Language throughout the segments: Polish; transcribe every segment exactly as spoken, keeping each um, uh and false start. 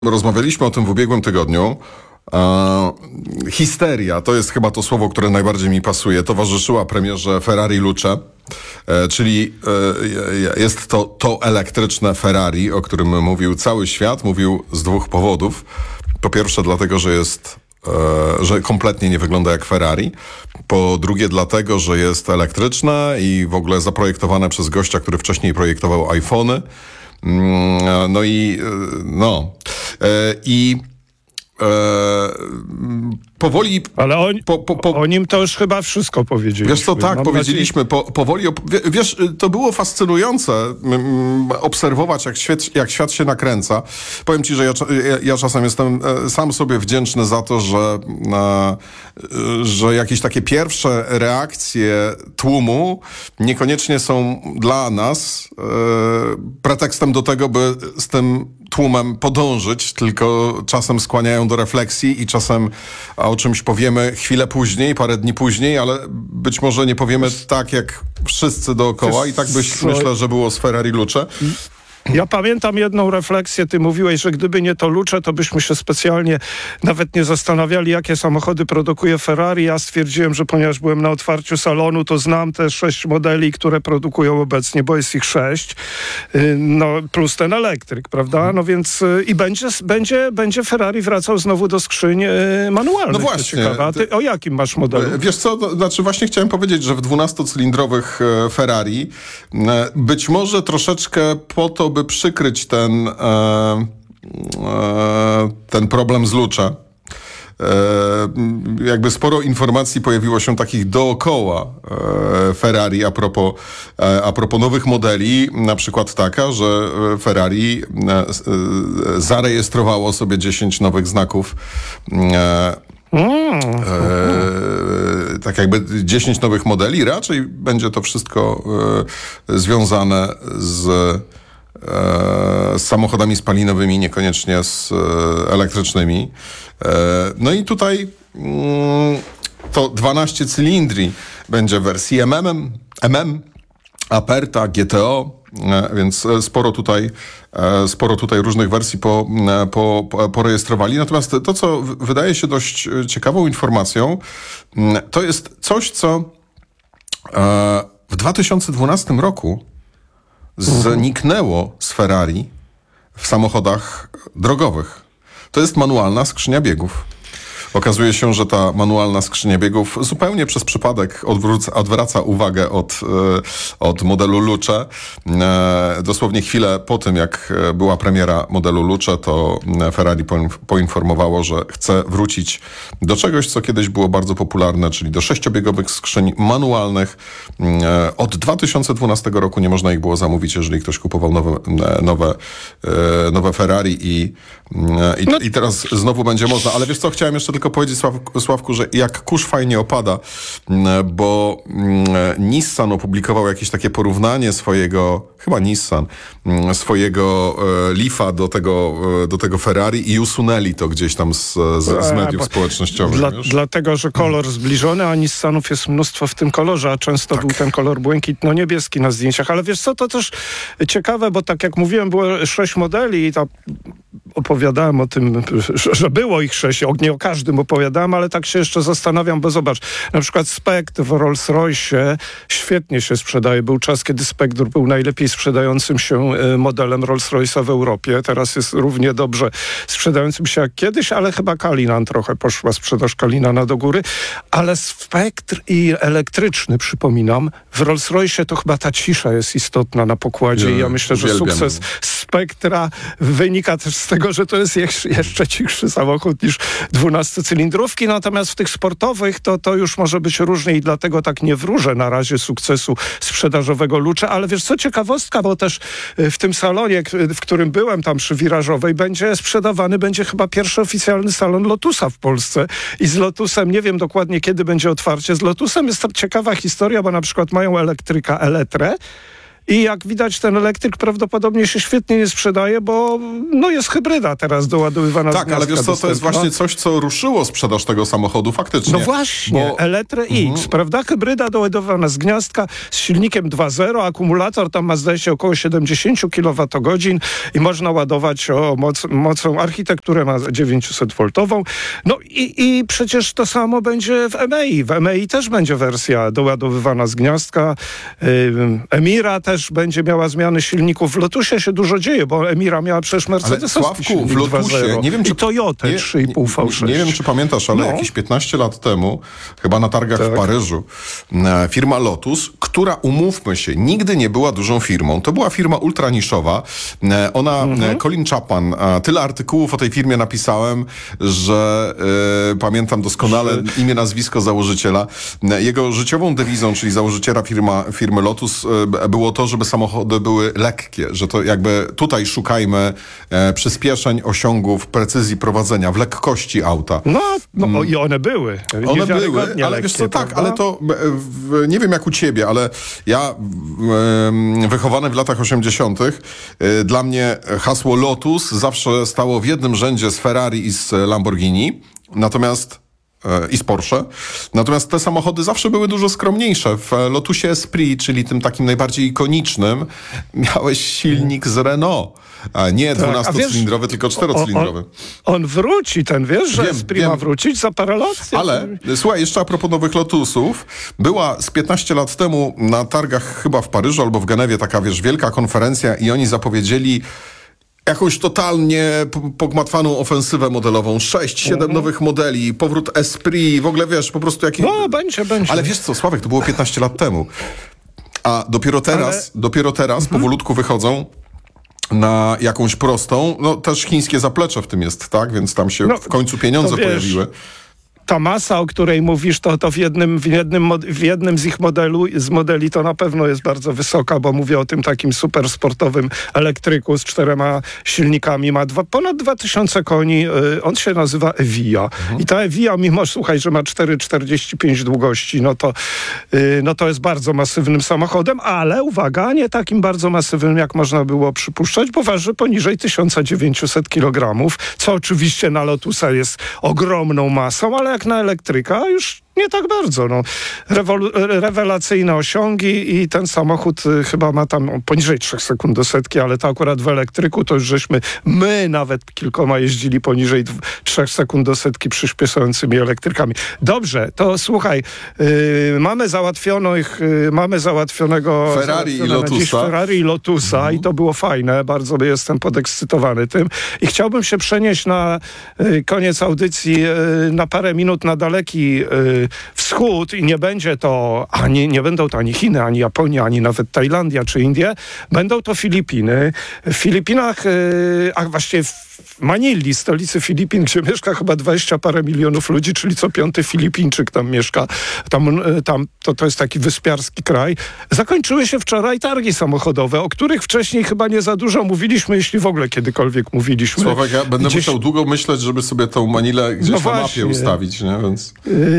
Rozmawialiśmy o tym w ubiegłym tygodniu. E, histeria, to jest chyba to słowo, które najbardziej mi pasuje, towarzyszyła premierze Ferrari Luce, e, czyli e, jest to to elektryczne Ferrari, o którym mówił cały świat, mówił z dwóch powodów. Po pierwsze dlatego, że jest, e, że kompletnie nie wygląda jak Ferrari. Po drugie dlatego, że jest elektryczne i w ogóle zaprojektowane przez gościa, który wcześniej projektował iPhony. No i no i e, powoli... Ale on, po, po, po, o nim to już chyba wszystko powiedzieliśmy. Wiesz co, tak, Mam powiedzieliśmy. Po, powoli, wiesz, to było fascynujące mm, obserwować, jak świat, jak świat się nakręca. Powiem ci, że ja, ja, ja czasem jestem sam sobie wdzięczny za to, że, e, że jakieś takie pierwsze reakcje tłumu niekoniecznie są dla nas e, pretekstem do tego, by z tym tłumem podążyć, tylko czasem skłaniają do refleksji i czasem o czymś powiemy chwilę później, parę dni później, ale być może nie powiemy tak jak wszyscy dookoła i tak byś, myślę, że było z Ferrari Luce. Ja pamiętam jedną refleksję, ty mówiłeś, że gdyby nie to Luce, to byśmy się specjalnie nawet nie zastanawiali, jakie samochody produkuje Ferrari. Ja stwierdziłem, że ponieważ byłem na otwarciu salonu, to znam te sześć modeli, które produkują obecnie, bo jest ich sześć, no plus ten elektryk, prawda? No więc i będzie, będzie, będzie Ferrari wracał znowu do skrzyń manualnych. No właśnie. A ty o jakim masz modelu? Wiesz co, to, znaczy właśnie chciałem powiedzieć, że w dwunastocylindrowych Ferrari być może troszeczkę po to, by przykryć ten, e, e, ten problem z Luce. E, jakby sporo informacji pojawiło się takich dookoła e, Ferrari a propos, e, a propos nowych modeli. Na przykład taka, że Ferrari e, e, zarejestrowało sobie dziesięć nowych znaków e, Mm. E, tak jakby dziesięć nowych modeli. Raczej będzie to wszystko e, związane z z samochodami spalinowymi, niekoniecznie z elektrycznymi. No i tutaj to dwanaście cylindri będzie w wersji M M, M M, Aperta, G T O, więc sporo tutaj, sporo tutaj różnych wersji po, po, porejestrowali. Natomiast to, co wydaje się dość ciekawą informacją, to jest coś, co w dwa tysiące dwunastym roku zniknęło z Ferrari w samochodach drogowych. To jest manualna skrzynia biegów. Okazuje się, że ta manualna skrzynia biegów zupełnie przez przypadek odwróca, odwraca uwagę od, od modelu Luce. Dosłownie chwilę po tym, jak była premiera modelu Luce, to Ferrari poinformowało, że chce wrócić do czegoś, co kiedyś było bardzo popularne, czyli do sześciobiegowych skrzyń manualnych. Od dwa tysiące dwunastego roku nie można ich było zamówić, jeżeli ktoś kupował nowe, nowe, nowe Ferrari i, i, no. i teraz znowu będzie można. Ale wiesz co, chciałem jeszcze tylko powiedzieć, Sławku, że jak kurz fajnie opada, bo Nissan opublikował jakieś takie porównanie swojego, chyba Nissan, swojego Leafa do tego, do tego Ferrari i usunęli to gdzieś tam z, z, z mediów społecznościowych. Dla, dlatego, że kolor zbliżony, a Nissanów jest mnóstwo w tym kolorze, a często tak. był ten kolor błękitno-niebieski na zdjęciach. Ale wiesz co, to też ciekawe, bo tak jak mówiłem, było sześć modeli i ta opowiadałem o tym, że było ich sześć, nie o każdym opowiadałem, ale tak się jeszcze zastanawiam, bo zobacz, na przykład Spectre w Rolls-Royce świetnie się sprzedaje. Był czas, kiedy Spectre był najlepiej sprzedającym się modelem Rolls-Royce'a w Europie. Teraz jest równie dobrze sprzedającym się jak kiedyś, ale chyba Cullinan trochę poszła sprzedaż Cullinana do góry. Ale Spectre i elektryczny, przypominam, w Rolls-Royce to chyba ta cisza jest istotna na pokładzie ja, i ja myślę, że uwielbiam. Sukces Spectra wynika też z tego, że to jest jeszcze cichszy samochód niż dwunastocylindrówki, natomiast w tych sportowych to, to już może być różnie i dlatego tak nie wróżę na razie sukcesu sprzedażowego Luce, ale wiesz co, ciekawostka, bo też w tym salonie, w którym byłem tam przy Wirażowej, będzie sprzedawany, będzie chyba pierwszy oficjalny salon Lotusa w Polsce i z Lotusem, nie wiem dokładnie kiedy będzie otwarcie, z Lotusem jest to ciekawa historia, bo na przykład mają elektryka Eletre, I jak widać, ten elektryk prawdopodobnie się świetnie nie sprzedaje, bo no jest hybryda teraz doładowywana z Tak, ale wiesz co, to jest właśnie coś, co ruszyło sprzedaż tego samochodu faktycznie. No właśnie, bo... Eletre X, mhm. prawda? Hybryda doładowana z gniazdka z silnikiem dwa zero, akumulator tam ma zdaje się około siedemdziesiąt kilowatogodzin i można ładować o moc, mocą architekturę ma dziewięćset woltową. No i, i przecież to samo będzie w M E I. W M E I też będzie wersja doładowywana z gniazdka. Emira też będzie miała zmiany silników. W Lotusie się dużo dzieje, bo Emira miała przecież mercedesowski silnik w Lotusie, nie wiem, czy, i Toyotę trzy i pół V sześć. Nie, nie wiem, czy pamiętasz, ale no. jakieś piętnaście lat temu, chyba na targach tak. w Paryżu, firma Lotus, która, umówmy się, nigdy nie była dużą firmą. To była firma ultraniszowa. Ona, mhm. Colin Chapman, tyle artykułów o tej firmie napisałem, że e, pamiętam doskonale imię, nazwisko założyciela. Jego życiową dewizą, czyli założyciela firma, firmy Lotus, e, było to, żeby samochody były lekkie, że to jakby tutaj szukajmy e, przyspieszeń, osiągów, precyzji prowadzenia, w lekkości auta. No, no mm. i one były. One były, ale lekkie, wiesz co, tak, prawda? Ale to w, nie wiem jak u ciebie, ale ja w, wychowany w latach osiemdziesiątych e, dla mnie hasło Lotus zawsze stało w jednym rzędzie z Ferrari i z Lamborghini, natomiast e, i z Porsche. Natomiast te samochody zawsze były dużo skromniejsze. W Lotusie Esprit, czyli tym takim najbardziej ikonicznym, miałeś silnik z Renault. A nie dwunastocylindrowy, tylko czterocylindrowy. On, on wróci, ten, wiesz, że wiem, Esprit wiem. ma wrócić za parę lat? Ale, słuchaj, jeszcze a propos nowych Lotusów, była z piętnaście lat temu na targach chyba w Paryżu albo w Genewie taka, wiesz, wielka konferencja i oni zapowiedzieli jakąś totalnie pogmatwaną ofensywę modelową. Sześć, siedem mhm. nowych modeli, powrót Esprit, w ogóle wiesz, po prostu jaki... No, będzie, będzie. Ale wiesz co, Sławek, to było piętnaście lat temu. A dopiero teraz, Ale... dopiero teraz mhm. powolutku wychodzą na jakąś prostą, no też chińskie zaplecze w tym jest, tak? Więc tam się no, w końcu pieniądze wiesz, pojawiły. Ta masa, o której mówisz, to, to w, jednym, w, jednym, w jednym z ich modelu, z modeli to na pewno jest bardzo wysoka, bo mówię o tym takim super sportowym elektryku z czterema silnikami. Ma dwa, ponad dwa tysiące koni. Yy, on się nazywa Evija. Mhm. I ta Evija, mimo, słuchaj, że ma cztery przecinek czterdzieści pięć długości, no to, yy, no to jest bardzo masywnym samochodem, ale uwaga, nie takim bardzo masywnym, jak można było przypuszczać, bo waży poniżej tysiąc dziewięćset kilogramów, co oczywiście na Lotusa jest ogromną masą, ale jak na elektryka już nie tak bardzo. No. Rewolu- rewelacyjne osiągi i ten samochód y, chyba ma tam no, poniżej trzech sekund do setki, ale to akurat w elektryku to już żeśmy my nawet kilkoma jeździli poniżej trzech sekund do setki przyspieszającymi elektrykami. Dobrze, to słuchaj, y, mamy załatwionych, y, mamy załatwionego Ferrari i Lotusa. Ferrari i Lotusa mhm. i to było fajne, bardzo jestem podekscytowany tym i chciałbym się przenieść na y, koniec audycji y, na parę minut na daleki y, wschód i nie będzie to ani, nie będą to ani Chiny, ani Japonia, ani nawet Tajlandia czy Indie, będą to Filipiny. W Filipinach, yy, a właściwie w Manili, stolicy Filipin, gdzie mieszka chyba dwadzieścia parę milionów ludzi, czyli co piąty Filipińczyk tam mieszka. Tam, tam to, to jest taki wyspiarski kraj. Zakończyły się wczoraj targi samochodowe, o których wcześniej chyba nie za dużo mówiliśmy, jeśli w ogóle kiedykolwiek mówiliśmy. Sławek, ja będę Gdzieś... musiał długo myśleć, żeby sobie tą Manilę gdzieś no na właśnie. mapie ustawić, nie? Więc...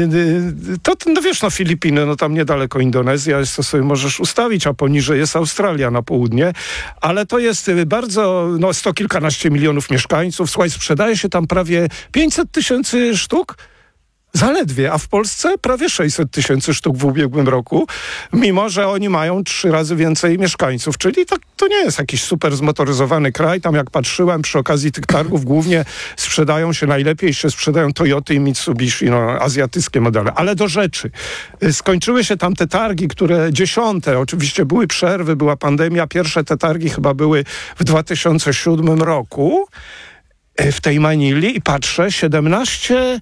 To, no wiesz, no Filipiny, no tam niedaleko Indonezja jest, to sobie możesz ustawić, a poniżej jest Australia na południe, ale to jest bardzo, no sto kilkanaście milionów mieszkańców. Słuchaj, sprzedaje się tam prawie pięćset tysięcy sztuk. Zaledwie, a w Polsce prawie sześćset tysięcy sztuk w ubiegłym roku, mimo że oni mają trzy razy więcej mieszkańców, czyli to, to nie jest jakiś super zmotoryzowany kraj. Tam jak patrzyłem przy okazji tych targów, głównie sprzedają się, najlepiej się sprzedają Toyoty i Mitsubishi, no azjatyckie modele. Ale do rzeczy. Skończyły się tam te targi, które dziesiąte, oczywiście były przerwy, była pandemia, pierwsze te targi chyba były w dwa tysiące siódmym roku w tej Manili i patrzę, siedemnaście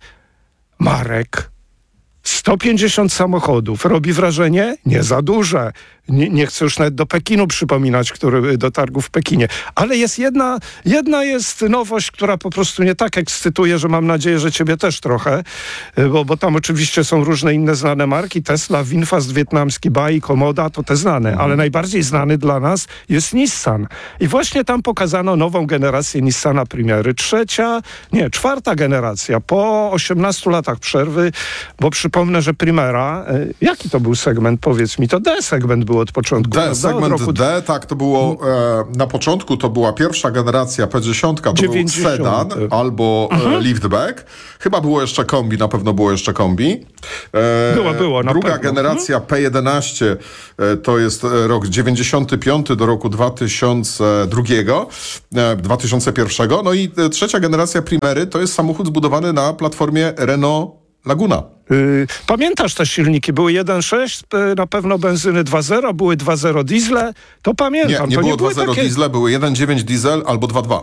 marek, sto pięćdziesiąt samochodów. Robi wrażenie? Nie za duże. Nie, nie chcę już nawet do Pekinu przypominać, który, do targów w Pekinie. Ale jest jedna, jedna jest nowość, która po prostu mnie tak ekscytuje, że mam nadzieję, że ciebie też trochę, bo, bo tam oczywiście są różne inne znane marki. Tesla, Winfast wietnamski, Bai, Komoda, to te znane. Mhm. Ale najbardziej znany dla nas jest Nissan. I właśnie tam pokazano nową generację Nissana Primery. Trzecia, nie, czwarta generacja. Po osiemnastu latach przerwy, bo przypomnę, że Primera, jaki to był segment? Powiedz mi, to D-segment był od początku. D, prawda? segment od roku... D, tak, to było e, na początku to była pierwsza generacja P dziesięć, to dziewięćdziesiąt. był sedan albo Mhm. e, liftback. Chyba było jeszcze kombi, na pewno było jeszcze kombi. E, Było, było, na Druga pewno. generacja mhm. P jedenaście e, to jest rok dziewięćdziesiąty piąty do roku dwa tysiące drugiego, e, dwa tysiące pierwszego. No i e, trzecia generacja Primery to jest samochód zbudowany na platformie Renault Laguna. Yy, pamiętasz te silniki? Były jeden sześć, yy, na pewno benzyny dwa zero, były dwa zero diesle. To pamiętam. Nie, nie to było nie były dwa zero takie... diesle, były jeden dziewięć diesel albo dwa dwa.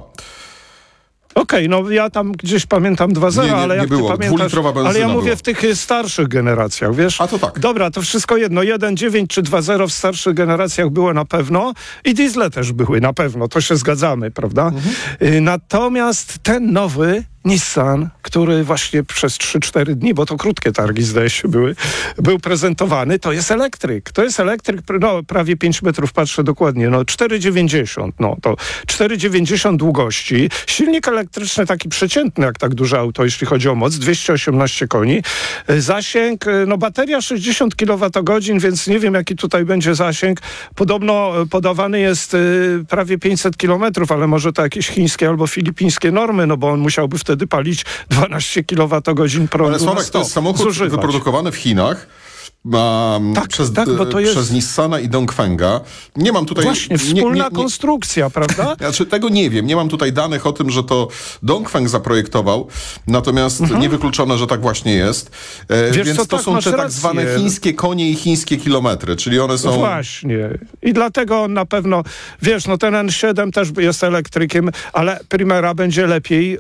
Okej, okay, no ja tam gdzieś pamiętam dwa zero, Nie, nie, ale nie jak było. ty pamiętasz... Dwulitrowa benzyna ale ja mówię była. w tych y, starszych generacjach, wiesz? A to tak. Dobra, to wszystko jedno. jeden dziewięć czy dwa zero w starszych generacjach było na pewno i diesle też były na pewno, to się zgadzamy, prawda? Mhm. Y, natomiast ten nowy Nissan, który właśnie przez trzy cztery dni, bo to krótkie targi zdaje się były, był prezentowany, to jest elektryk. To jest elektryk, no prawie pięć metrów, patrzę dokładnie, no cztery dziewięćdziesiąt, no to cztery dziewięćdziesiąt długości. Silnik elektryczny taki przeciętny, jak tak duże auto, jeśli chodzi o moc, dwieście osiemnaście koni. Zasięg, no bateria sześćdziesiąt kilowatogodzin, więc nie wiem, jaki tutaj będzie zasięg. Podobno podawany jest y, prawie pięćset kilometrów, ale może to jakieś chińskie albo filipińskie normy, no bo on musiałby wtedy palić dwanaście kilowatogodzin prądu. Ale Sławek, to jest samochód zużywać. wyprodukowany w Chinach. Um, tak, przez, tak, bo to jest... przez Nissana i Dongfenga. Nie mam tutaj... Właśnie, wspólna nie, nie, nie, konstrukcja, prawda? Znaczy, tego nie wiem. Nie mam tutaj danych o tym, że to Dongfeng zaprojektował, natomiast mhm. niewykluczone, że tak właśnie jest. E, Wiesz, więc co, to tak, są te tak rację. zwane chińskie konie i chińskie kilometry, czyli one są... No właśnie. I dlatego on na pewno, wiesz, no ten N siedem też jest elektrykiem, ale Primera będzie lepiej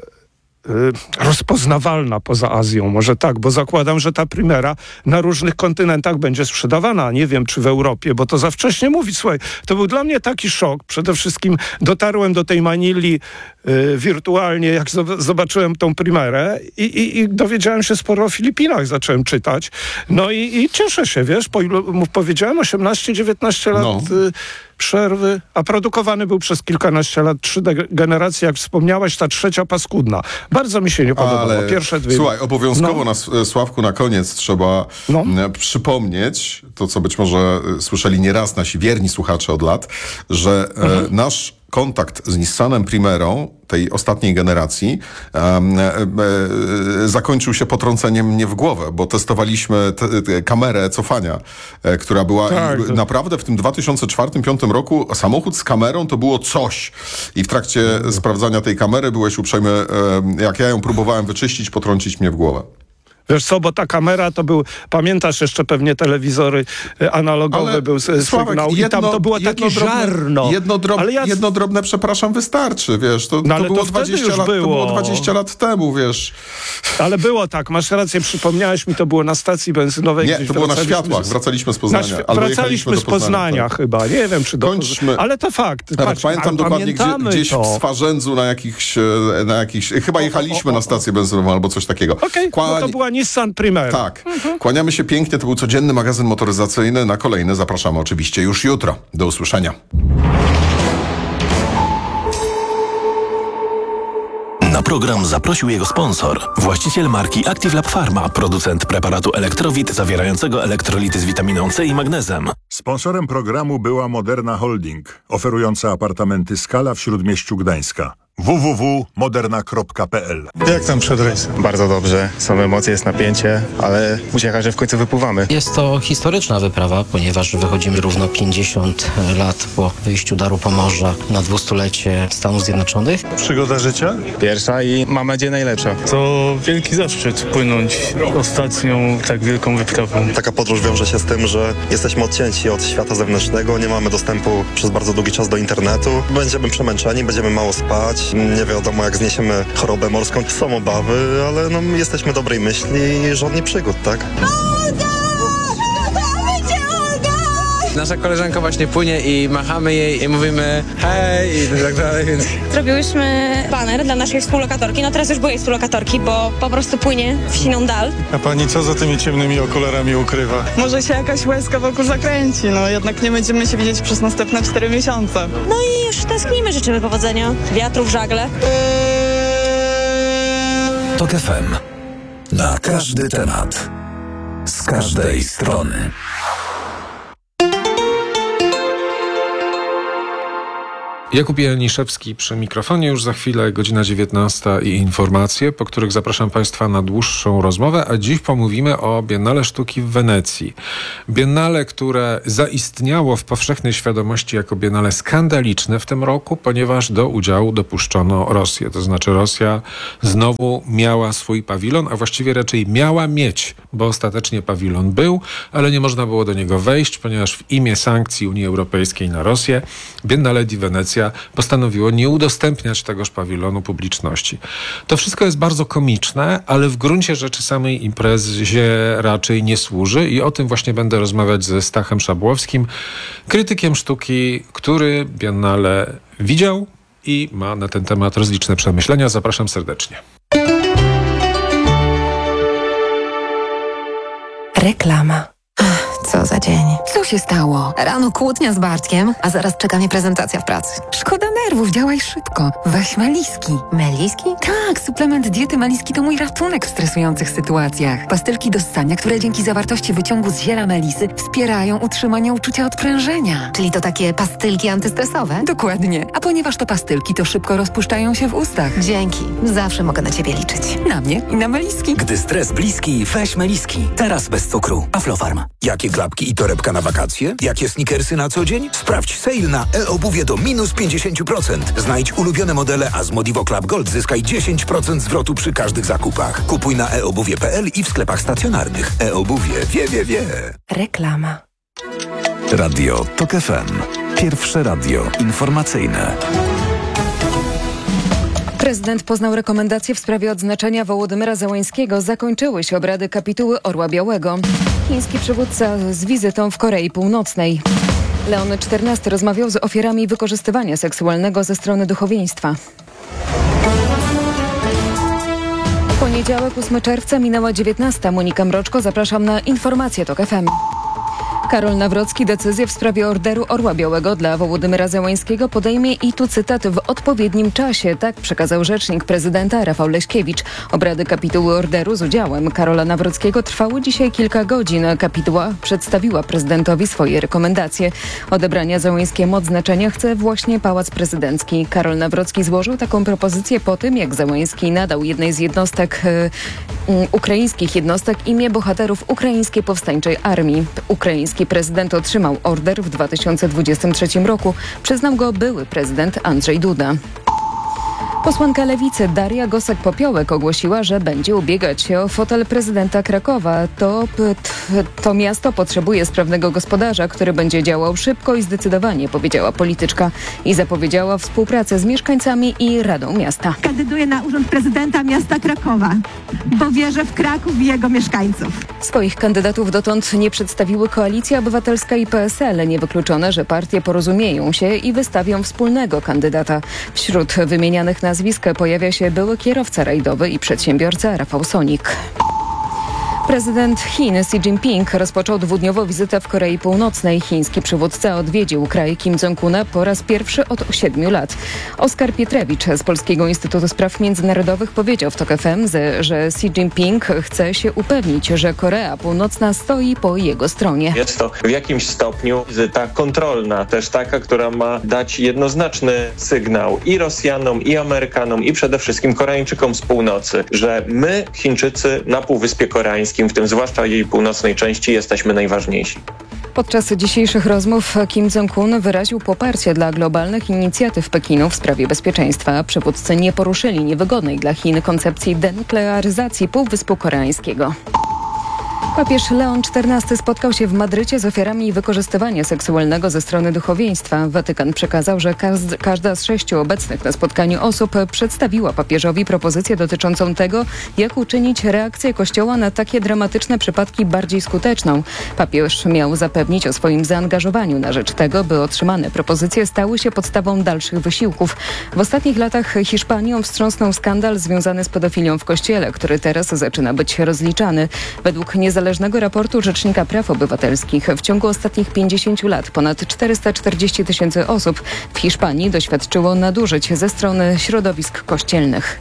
rozpoznawalna poza Azją, może tak, bo zakładam, że ta Primera na różnych kontynentach będzie sprzedawana. Nie wiem, czy w Europie, bo to za wcześnie mówić. Słuchaj, to był dla mnie taki szok. Przede wszystkim dotarłem do tej Manili y, wirtualnie, jak zobaczyłem tą Primerę i, i, i dowiedziałem się sporo o Filipinach, zacząłem czytać. No i, i cieszę się, wiesz, po ilu, powiedziałem osiemnaście dziewiętnaście lat no. y, przerwy, a produkowany był przez kilkanaście lat, trzy de- generacje, jak wspomniałeś, ta trzecia paskudna. Bardzo mi się nie podobało. Ale, Pierwsze dwie... Słuchaj, obowiązkowo no. na Sławku na koniec trzeba no. przypomnieć, to co być może słyszeli nieraz nasi wierni słuchacze od lat, że mhm. e, nasz kontakt z Nissanem Primerą, tej ostatniej generacji, um, e, e, zakończył się potrąceniem mnie w głowę, bo testowaliśmy te, te kamerę cofania, e, która była tak, to... naprawdę w tym dwa tysiące czwartym do dwa tysiące piątym roku samochód z kamerą to było coś. I w trakcie no. sprawdzania tej kamery byłeś uprzejmy, e, jak ja ją próbowałem wyczyścić, potrącić mnie w głowę. Wiesz co, bo ta kamera to był, pamiętasz jeszcze pewnie telewizory analogowe, ale był Sławek, sygnał i tam to było takie żarno. Jedno, drob, ale ja... jedno drobne, przepraszam, wystarczy, wiesz. To, no, to, było to, dwadzieścia lat, było. to było dwadzieścia lat temu, wiesz. Ale było tak, masz rację, przypomniałeś mi, to było na stacji benzynowej. Nie, to było na Światłach, z... wracaliśmy z Poznania. Świ- albo wracaliśmy z Poznania, Poznania tak. chyba, nie wiem czy do Kończmy. Ale to fakt. Nawet Patrz, pamiętam dokładnie, gdzie, gdzieś to. w Swarzędzu na jakichś, na jakichś chyba jechaliśmy o, o, o. na stację benzynową albo coś takiego. Okej, okay, Kłani... no to była Nissan Primera. Tak. Mhm. Kłaniamy się pięknie, to był codzienny magazyn motoryzacyjny. Na kolejny zapraszamy oczywiście już jutro. Do usłyszenia. Na program zaprosił jego sponsor, właściciel marki Active Lab Pharma, producent preparatu Elektrowit zawierającego elektrolity z witaminą C i magnezem. Sponsorem programu była Moderna Holding, oferująca apartamenty Skala w Śródmieściu Gdańska. w w w kropka moderna kropka p l. Jak tam przed rejsem? Bardzo dobrze. Są emocje, jest napięcie, ale uciecha, że w końcu wypływamy. Jest to historyczna wyprawa, ponieważ wychodzimy równo pięćdziesiąt lat po wyjściu Daru Pomorza na dwustulecie Stanów Zjednoczonych. Przygoda życia? Pierwsza i mam nadzieję najlepsza. To wielki zaszczyt płynąć ostatnią tak wielką wyprawą. Taka podróż wiąże się z tym, że jesteśmy odcięci od świata zewnętrznego, nie mamy dostępu przez bardzo długi czas do internetu. Będziemy przemęczeni, będziemy mało spać. Nie wiadomo, jak zniesiemy chorobę morską. Są obawy, ale no, jesteśmy dobrej myśli i żadnych przygód, tak? Olga! Kochamy cię, Olga! Nasza koleżanka właśnie płynie i machamy jej i mówimy hej i tak dalej, więc... Zrobiłyśmy baner dla naszej współlokatorki, no teraz już byłej współlokatorki, bo po prostu płynie w siną dal. A pani co za tymi ciemnymi okularami ukrywa? Może się jakaś łezka wokół zakręci, no jednak nie będziemy się widzieć przez następne cztery miesiące. No i już tęsknimy, życzymy powodzenia, wiatru w żagle. Tok F M. Na każdy temat. Z każdej strony. Jakub Janiszewski przy mikrofonie. Już za chwilę godzina dziewiętnasta i informacje, po których zapraszam Państwa na dłuższą rozmowę, a dziś pomówimy o Biennale Sztuki w Wenecji. Biennale, które zaistniało w powszechnej świadomości jako biennale skandaliczne w tym roku, ponieważ do udziału dopuszczono Rosję. To znaczy Rosja znowu miała swój pawilon, a właściwie raczej miała mieć, bo ostatecznie pawilon był, ale nie można było do niego wejść, ponieważ w imię sankcji Unii Europejskiej na Rosję Biennale di Wenecja postanowiło nie udostępniać tegoż pawilonu publiczności. To wszystko jest bardzo komiczne, ale w gruncie rzeczy samej imprezie raczej nie służy i o tym właśnie będę rozmawiać ze Stachem Szabłowskim, krytykiem sztuki, który Biennale widział i ma na ten temat rozliczne przemyślenia. Zapraszam serdecznie. Reklama. Co za dzień. Co się stało? Rano kłótnia z Bartkiem, a zaraz czeka mnie prezentacja w pracy. Szkoda nerwów, działaj szybko. Weź Meliski. Meliski? Tak, suplement diety Meliski to mój ratunek w stresujących sytuacjach. Pastylki do ssania, które dzięki zawartości wyciągu z ziela melisy wspierają utrzymanie uczucia odprężenia. Czyli to takie pastylki antystresowe? Dokładnie. A ponieważ to pastylki, to szybko rozpuszczają się w ustach. Dzięki. Zawsze mogę na ciebie liczyć. Na mnie i na Meliski. Gdy stres bliski, weź Meliski. Teraz bez cukru. Aflofarm. Jakie klapki i torebka na wakacje? Jakie sneakersy na co dzień? Sprawdź sale na e-obuwie do minus pięćdziesiąt procent. Znajdź ulubione modele, a z Modivo Club Gold zyskaj dziesięć procent zwrotu przy każdych zakupach. Kupuj na e obuwie kropka p l i w sklepach stacjonarnych. E-obuwie wie, wie, wie. Reklama. Radio TOK F M. Pierwsze radio informacyjne. Prezydent poznał rekomendacje w sprawie odznaczenia Wołodymyra Zełańskiego. Zakończyły się obrady kapituły Orła Białego. Chiński przywódca z wizytą w Korei Północnej. Leon czternasty rozmawiał z ofiarami wykorzystywania seksualnego ze strony duchowieństwa. Poniedziałek, ósmego czerwca, minęła dziewiętnasta. Monika Mroczko, zapraszam na informacje TOK F M. Karol Nawrocki decyzję w sprawie orderu Orła Białego dla Wołodymyra Zełańskiego podejmie i tu cytat w odpowiednim czasie. Tak przekazał rzecznik prezydenta Rafał Leśkiewicz. Obrady kapituły orderu z udziałem Karola Nawrockiego trwały dzisiaj kilka godzin. Kapituła przedstawiła prezydentowi swoje rekomendacje. Odebrania Zełańskiemu odznaczenia chce właśnie Pałac Prezydencki. Karol Nawrocki złożył taką propozycję po tym, jak Zełański nadał jednej z jednostek e, ukraińskich jednostek imię bohaterów Ukraińskiej Powstańczej Armii. Ukraiński prezydent otrzymał order w dwa tysiące dwudziestym trzecim roku. Przyznał go były prezydent Andrzej Duda. Posłanka Lewicy Daria Gosek-Popiołek ogłosiła, że będzie ubiegać się o fotel prezydenta Krakowa. To, to miasto potrzebuje sprawnego gospodarza, który będzie działał szybko i zdecydowanie, powiedziała polityczka i zapowiedziała współpracę z mieszkańcami i Radą Miasta. Kandyduję na urząd prezydenta miasta Krakowa, bo wierzę w Kraków i jego mieszkańców. Swoich kandydatów dotąd nie przedstawiły Koalicja Obywatelska i P S L. Niewykluczone, że partie porozumieją się i wystawią wspólnego kandydata. Wśród wymienianych nazwisk pojawia się były kierowca rajdowy i przedsiębiorca Rafał Sonik. Prezydent Chin Xi Jinping rozpoczął dwudniową wizytę w Korei Północnej. Chiński przywódca odwiedził kraj Kim Jong-una po raz pierwszy od siedmiu lat. Oskar Pietrewicz z Polskiego Instytutu Spraw Międzynarodowych powiedział w TOK F M, że Xi Jinping chce się upewnić, że Korea Północna stoi po jego stronie. Jest to w jakimś stopniu wizyta kontrolna, też taka, która ma dać jednoznaczny sygnał i Rosjanom, i Amerykanom, i przede wszystkim Koreańczykom z północy, że my, Chińczycy na Półwyspie Koreańskim, w tym zwłaszcza jej północnej części, jesteśmy najważniejsi. Podczas dzisiejszych rozmów Kim Jong-un wyraził poparcie dla globalnych inicjatyw Pekinu w sprawie bezpieczeństwa. Przywódcy nie poruszyli niewygodnej dla Chin koncepcji denuklearyzacji Półwyspu Koreańskiego. Papież Leon czternasty spotkał się w Madrycie z ofiarami wykorzystywania seksualnego ze strony duchowieństwa. Watykan przekazał, że każda z sześciu obecnych na spotkaniu osób przedstawiła papieżowi propozycję dotyczącą tego, jak uczynić reakcję Kościoła na takie dramatyczne przypadki bardziej skuteczną. Papież miał zapewnić o swoim zaangażowaniu na rzecz tego, by otrzymane propozycje stały się podstawą dalszych wysiłków. W ostatnich latach Hiszpanią wstrząsnął skandal związany z pedofilią w Kościele, który teraz zaczyna być rozliczany. Według niezależnego raportu Rzecznika Praw Obywatelskich w ciągu ostatnich pięćdziesięciu lat ponad czterysta czterdzieści tysięcy osób w Hiszpanii doświadczyło nadużyć ze strony środowisk kościelnych.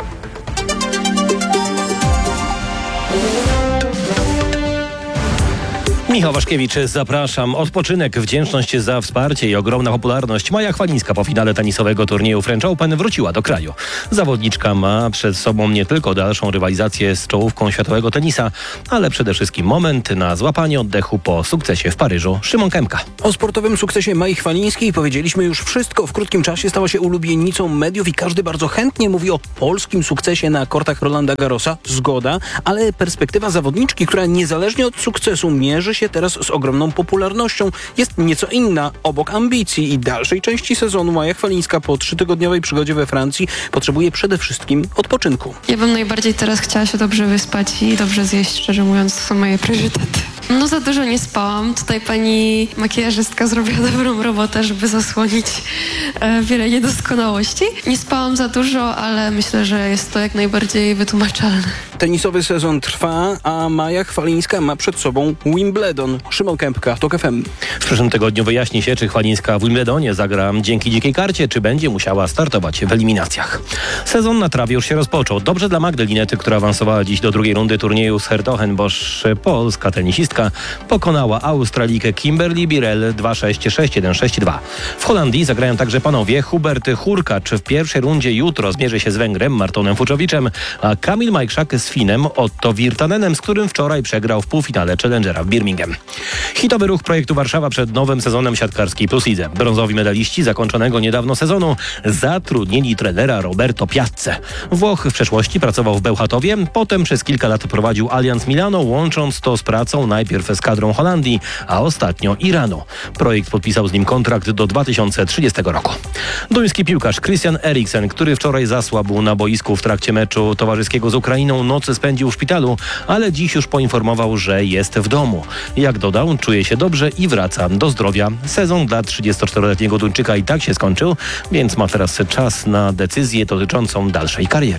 Michał Waszkiewicz, zapraszam. Odpoczynek, wdzięczność za wsparcie i ogromna popularność. Maja Chwalińska po finale tenisowego turnieju French Open wróciła do kraju. Zawodniczka ma przed sobą nie tylko dalszą rywalizację z czołówką światowego tenisa, ale przede wszystkim moment na złapanie oddechu po sukcesie w Paryżu. Szymon Kępka. O sportowym sukcesie Mai Chwalińskiej powiedzieliśmy już wszystko. W krótkim czasie stała się ulubienicą mediów i każdy bardzo chętnie mówi o polskim sukcesie na kortach Rolanda Garrosa. Zgoda, ale perspektywa zawodniczki, która niezależnie od sukcesu mierzy się teraz z ogromną popularnością, jest nieco inna. Obok ambicji i dalszej części sezonu Maja Chwalińska po trzytygodniowej przygodzie we Francji potrzebuje przede wszystkim odpoczynku. Ja bym najbardziej teraz chciała się dobrze wyspać i dobrze zjeść, szczerze mówiąc, to są moje priorytety. No za dużo nie spałam. Tutaj pani makijażystka zrobiła dobrą robotę, żeby zasłonić e, wiele niedoskonałości. Nie spałam za dużo, ale myślę, że jest to jak najbardziej wytłumaczalne. Tenisowy sezon trwa, a Maja Chwalińska ma przed sobą Wimbledon. Szymon Kępka, TOK F M. W przyszłym tygodniu wyjaśni się, czy Chwalińska w Wimbledonie zagra dzięki dzikiej karcie, czy będzie musiała startować w eliminacjach. Sezon na trawie już się rozpoczął. Dobrze dla Magdy Linety, która awansowała dziś do drugiej rundy turnieju z Hertogenbosch. Polska tenisistka pokonała Australijkę Kimberly Birrell dwa sześć, sześć jeden, sześć dwa. W Holandii zagrają także panowie. Hubert Hurkacz w pierwszej rundzie jutro zmierzy się z Węgrem Martonem Fuczowiczem, a Kamil Majchrzak z Finem Otto Virtanenem, z którym wczoraj przegrał w półfinale Challengera w Birmingham. Hitowy ruch projektu Warszawa przed nowym sezonem siatkarskiej Plus Lidze. Brązowi medaliści zakończonego niedawno sezonu zatrudnili trenera Roberto Piazze. Włoch w przeszłości pracował w Bełchatowie, potem przez kilka lat prowadził Allianz Milano, łącząc to z pracą najpierw z kadrą Holandii, a ostatnio Iranu. Projekt podpisał z nim kontrakt do dwa tysiące trzydziestego roku. Duński piłkarz Christian Eriksen, który wczoraj zasłabł na boisku w trakcie meczu towarzyskiego z Ukrainą, nocy spędził w szpitalu, ale dziś już poinformował, że jest w domu. Jak dodał, czuje się dobrze i wraca do zdrowia. Sezon dla trzydziestoczteroletniego Duńczyka i tak się skończył, więc ma teraz czas na decyzję dotyczącą dalszej kariery.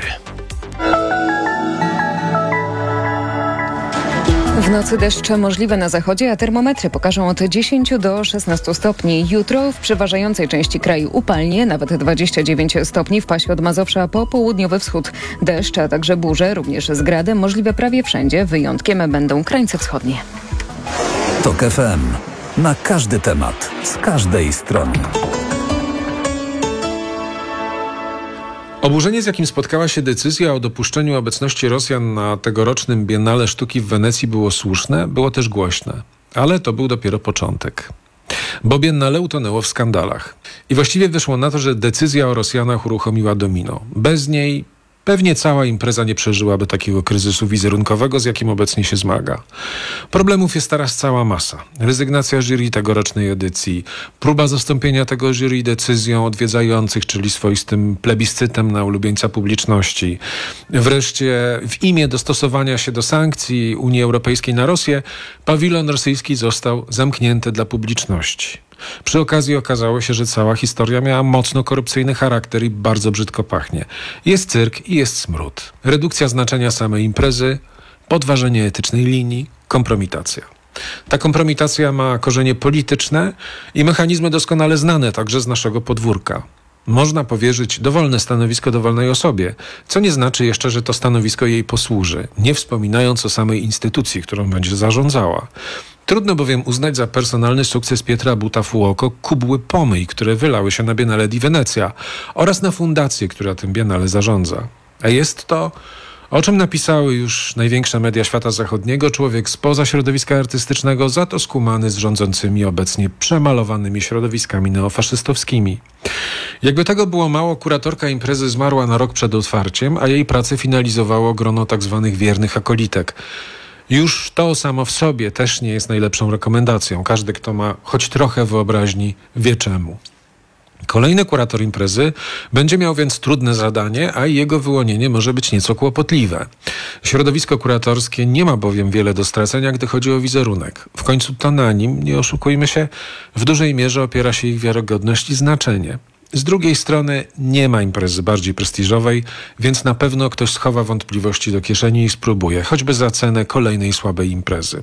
W nocy deszcze możliwe na zachodzie, a termometry pokażą od dziesięciu do szesnastu stopni. Jutro w przeważającej części kraju upalnie, nawet dwadzieścia dziewięć stopni w pasie od Mazowsza po południowy wschód. Deszcz, a także burze, również z gradem, możliwe prawie wszędzie. Wyjątkiem będą krańce wschodnie. TOK F M. Na każdy temat, z każdej strony. Oburzenie, z jakim spotkała się decyzja o dopuszczeniu obecności Rosjan na tegorocznym Biennale Sztuki w Wenecji, było słuszne, było też głośne. Ale to był dopiero początek. Bo Biennale utonęło w skandalach. I właściwie wyszło na to, że decyzja o Rosjanach uruchomiła domino. Bez niej pewnie cała impreza nie przeżyłaby takiego kryzysu wizerunkowego, z jakim obecnie się zmaga. Problemów jest teraz cała masa. Rezygnacja jury tegorocznej edycji, próba zastąpienia tego jury decyzją odwiedzających, czyli swoistym plebiscytem na ulubieńca publiczności. Wreszcie w imię dostosowania się do sankcji Unii Europejskiej na Rosję, pawilon rosyjski został zamknięty dla publiczności. Przy okazji okazało się, że cała historia miała mocno korupcyjny charakter i bardzo brzydko pachnie. Jest cyrk i jest smród. Redukcja znaczenia samej imprezy, podważenie etycznej linii, kompromitacja. Ta kompromitacja ma korzenie polityczne i mechanizmy doskonale znane także z naszego podwórka. Można powierzyć dowolne stanowisko dowolnej osobie, co nie znaczy jeszcze, że to stanowisko jej posłuży, nie wspominając o samej instytucji, którą będzie zarządzała. Trudno bowiem uznać za personalny sukces Pietra Buta-Fuoco kubły pomyj, które wylały się na Biennale di Venezia oraz na fundację, która tym Biennale zarządza. A jest to, o czym napisały już największe media świata zachodniego, człowiek spoza środowiska artystycznego, za to skumany z rządzącymi obecnie przemalowanymi środowiskami neofaszystowskimi. Jakby tego było mało, kuratorka imprezy zmarła na rok przed otwarciem, a jej pracę finalizowało grono tak zwanych wiernych akolitek. Już to samo w sobie też nie jest najlepszą rekomendacją. Każdy, kto ma choć trochę wyobraźni, wie czemu. Kolejny kurator imprezy będzie miał więc trudne zadanie, a jego wyłonienie może być nieco kłopotliwe. Środowisko kuratorskie nie ma bowiem wiele do stracenia, gdy chodzi o wizerunek. W końcu to na nim, nie oszukujmy się, w dużej mierze opiera się ich wiarygodność i znaczenie. Z drugiej strony nie ma imprezy bardziej prestiżowej, więc na pewno ktoś schowa wątpliwości do kieszeni i spróbuje, choćby za cenę kolejnej słabej imprezy.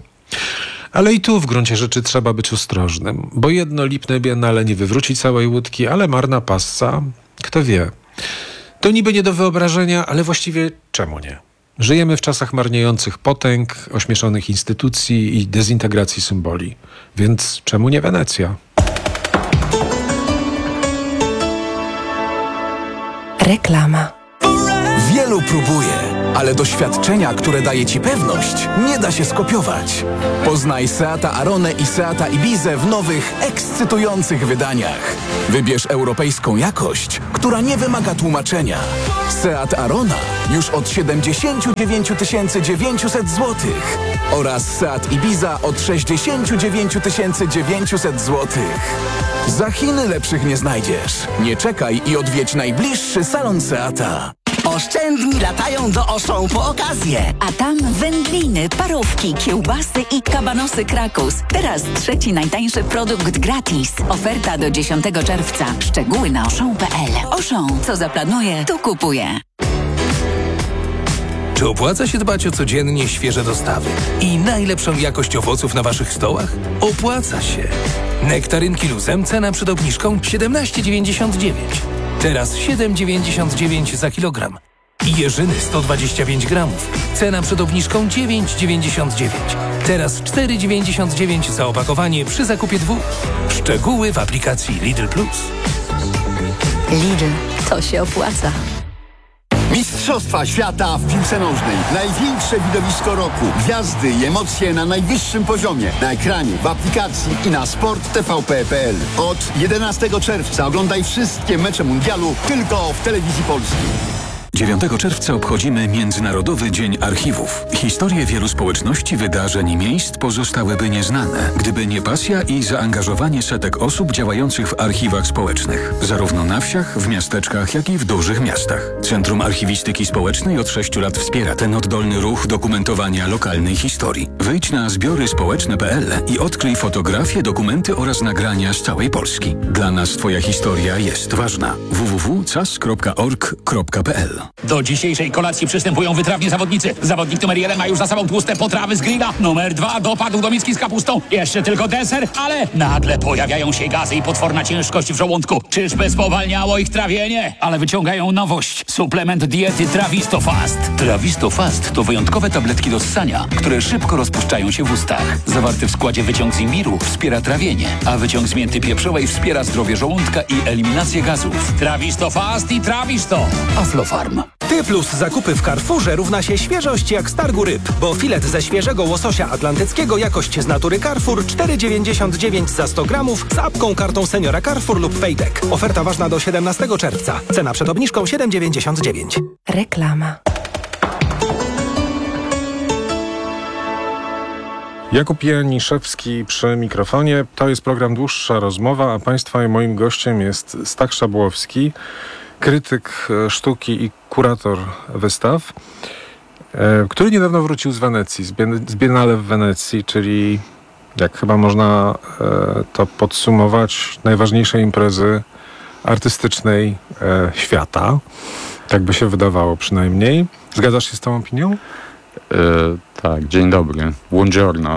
Ale i tu w gruncie rzeczy trzeba być ostrożnym, bo jedno lipne biennale nie wywróci całej łódki, ale marna passa, kto wie. To niby nie do wyobrażenia, ale właściwie czemu nie? Żyjemy w czasach marniejących potęg, ośmieszonych instytucji i dezintegracji symboli. Więc czemu nie Wenecja? Reklama. Wielu próbuje, ale doświadczenia, które daje Ci pewność, nie da się skopiować. Poznaj Seata Aronę i Seata Ibizę w nowych, ekscytujących wydaniach. Wybierz europejską jakość, która nie wymaga tłumaczenia. Seat Arona już od siedemdziesiąt dziewięć tysięcy dziewięćset złotych oraz Seat Ibiza od sześćdziesiąt dziewięć tysięcy dziewięćset złotych. Za Chiny lepszych nie znajdziesz. Nie czekaj i odwiedź najbliższy salon Seata. Oszczędni latają do Auchan po okazję. A tam wędliny, parówki, kiełbasy i kabanosy Krakus. Teraz trzeci najtańszy produkt gratis. Oferta do dziesiątego czerwca. Szczegóły na auchan kropka p l. Auchan, co zaplanuje, to kupuje. Czy opłaca się dbać o codziennie świeże dostawy i najlepszą jakość owoców na Waszych stołach? Opłaca się. Nektarynki Luzem, cena przed obniżką siedemnaście dziewięćdziesiąt dziewięć. Teraz siedem dziewięćdziesiąt dziewięć za kilogram. I jeżyny sto dwadzieścia pięć gramów. Cena przed obniżką dziewięć dziewięćdziesiąt dziewięć. Teraz cztery dziewięćdziesiąt dziewięć za opakowanie przy zakupie dwóch. Szczegóły w aplikacji Lidl Plus. Lidl, to się opłaca. Mistrzostwa świata w piłce nożnej. Największe widowisko roku. Gwiazdy i emocje na najwyższym poziomie. Na ekranie, w aplikacji i na sport t v p kropka p l. Od jedenastego czerwca oglądaj wszystkie mecze mundialu tylko w telewizji polskiej. dziewiątego czerwca obchodzimy Międzynarodowy Dzień Archiwów. Historie wielu społeczności, wydarzeń i miejsc pozostałyby nieznane, gdyby nie pasja i zaangażowanie setek osób działających w archiwach społecznych. Zarówno na wsiach, w miasteczkach, jak i w dużych miastach. Centrum Archiwistyki Społecznej od sześciu lat wspiera ten oddolny ruch dokumentowania lokalnej historii. Wejdź na zbiory społeczne kropka p l i odkryj fotografie, dokumenty oraz nagrania z całej Polski. Dla nas Twoja historia jest ważna. w w w kropka c a s kropka org kropka p l. Do dzisiejszej kolacji przystępują wytrawni zawodnicy. Zawodnik numer jeden ma już za sobą tłuste potrawy z grilla. Numer dwa dopadł do miski z kapustą. Jeszcze tylko deser, ale nagle pojawiają się gazy i potworna ciężkość w żołądku. Czyżby spowalniało ich trawienie? Ale wyciągają nowość. Suplement diety Trawisto Fast. Trawisto Fast to wyjątkowe tabletki do ssania, które szybko rozpuszczają się w ustach. Zawarty w składzie wyciąg z imbiru wspiera trawienie, a wyciąg z mięty pieprzowej wspiera zdrowie żołądka i eliminację gazów. Trawisto Fast i Trawisto. Aflofarm. Ty plus zakupy w Carrefourze równa się świeżość jak z targu ryb, bo filet ze świeżego łososia atlantyckiego jakość z natury Carrefour cztery dziewięćdziesiąt dziewięć za sto gramów z apką, kartą seniora Carrefour lub Payback. Oferta ważna do siedemnastego czerwca. Cena przed obniżką siedem dziewięćdziesiąt dziewięć. Reklama. Jakub Janiszewski przy mikrofonie. To jest program Dłuższa Rozmowa, a Państwa i moim gościem jest Stach Szabłowski, krytyk sztuki i kurator wystaw, który niedawno wrócił z Wenecji, z Biennale w Wenecji, czyli jak chyba można to podsumować, najważniejszej imprezy artystycznej świata. Tak by się wydawało przynajmniej. Zgadzasz się z tą opinią? E, tak, dzień dobry. Buongiorno.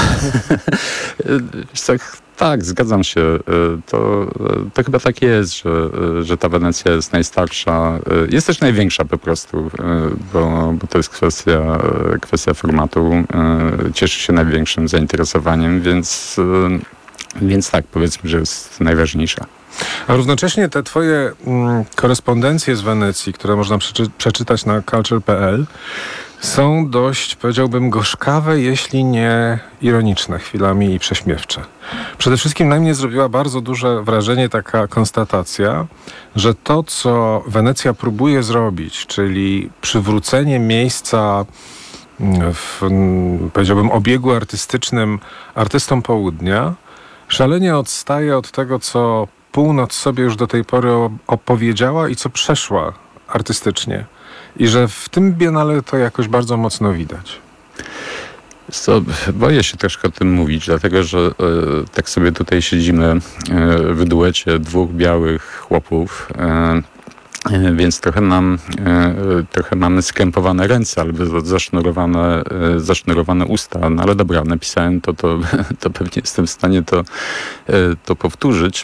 Tak, zgadzam się. To, to chyba tak jest, że, że ta Wenecja jest najstarsza. Jest też największa po prostu, bo, bo to jest kwestia, kwestia formatu. Cieszy się największym zainteresowaniem, więc, więc tak, powiedzmy, że jest najważniejsza. A równocześnie te twoje mm, korespondencje z Wenecji, które można przeczy- przeczytać na culture kropka p l, są dość, powiedziałbym, gorzkawe, jeśli nie ironiczne chwilami i prześmiewcze. Przede wszystkim na mnie zrobiła bardzo duże wrażenie taka konstatacja, że to, co Wenecja próbuje zrobić, czyli przywrócenie miejsca w, powiedziałbym, obiegu artystycznym artystom południa, szalenie odstaje od tego, co północ sobie już do tej pory opowiedziała i co przeszła artystycznie. I że w tym Biennale to jakoś bardzo mocno widać. Co, boję się troszkę o tym mówić, dlatego że e, tak sobie tutaj siedzimy e, w duecie dwóch białych chłopów, e, e, więc trochę mam e, trochę mamy skrępowane ręce albo zasznurowane, e, zasznurowane usta, no ale dobra, napisałem to, to, to pewnie jestem w stanie to, e, to powtórzyć.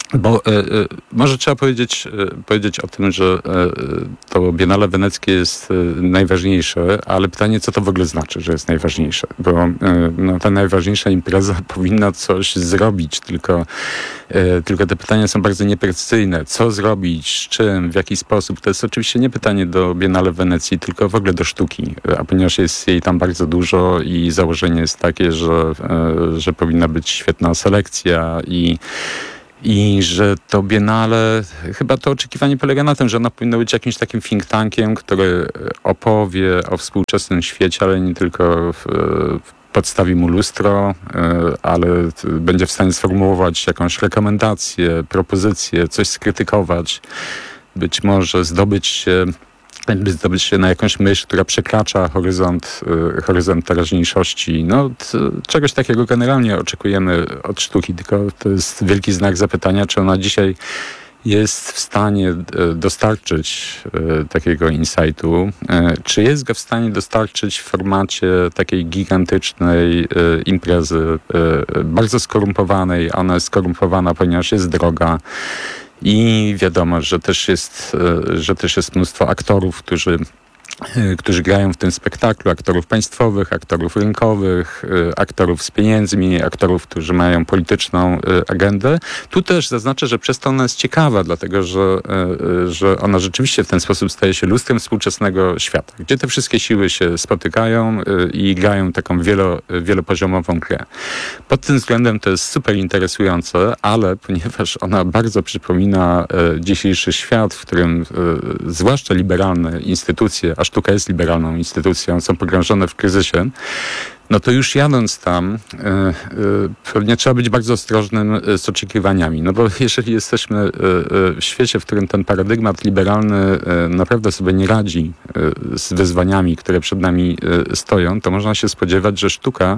Bo e, e, może trzeba powiedzieć, e, powiedzieć o tym, że e, to Biennale Weneckie jest e, najważniejsze, ale pytanie, co to w ogóle znaczy, że jest najważniejsze? Bo e, no, ta najważniejsza impreza powinna coś zrobić, tylko, e, tylko te pytania są bardzo nieprecyzyjne. Co zrobić, z czym, w jaki sposób? To jest oczywiście nie pytanie do Biennale w Wenecji, tylko w ogóle do sztuki, a ponieważ jest jej tam bardzo dużo i założenie jest takie, że, e, że powinna być świetna selekcja i I że to Biennale, chyba to oczekiwanie polega na tym, że ona powinna być jakimś takim think tankiem, który opowie o współczesnym świecie, ale nie tylko w, podstawi mu lustro, ale będzie w stanie sformułować jakąś rekomendację, propozycję, coś skrytykować, być może zdobyć się by zdobyć się na jakąś myśl, która przekracza horyzont, y, horyzont teraźniejszości. No, t, czegoś takiego generalnie oczekujemy od sztuki, tylko to jest wielki znak zapytania, czy ona dzisiaj jest w stanie y, dostarczyć y, takiego insightu, y, czy jest go w stanie dostarczyć w formacie takiej gigantycznej y, imprezy, y, bardzo skorumpowanej. Ona jest skorumpowana, ponieważ jest droga. I wiadomo, że też jest, że też jest mnóstwo aktorów, którzy, którzy grają w tym spektaklu, aktorów państwowych, aktorów rynkowych, aktorów z pieniędzmi, aktorów, którzy mają polityczną agendę. Tu też zaznaczę, że przez to ona jest ciekawa, dlatego że, że ona rzeczywiście w ten sposób staje się lustrem współczesnego świata, gdzie te wszystkie siły się spotykają i grają taką wielo, wielopoziomową grę. Pod tym względem to jest super interesujące, ale ponieważ ona bardzo przypomina dzisiejszy świat, w którym zwłaszcza liberalne instytucje, a sztuka jest liberalną instytucją, są pogrążone w kryzysie, no to już jadąc tam, y, y, pewnie trzeba być bardzo ostrożnym y, z oczekiwaniami. No bo jeżeli jesteśmy y, y, w świecie, w którym ten paradygmat liberalny y, naprawdę sobie nie radzi y, z wyzwaniami, które przed nami y, stoją, to można się spodziewać, że sztuka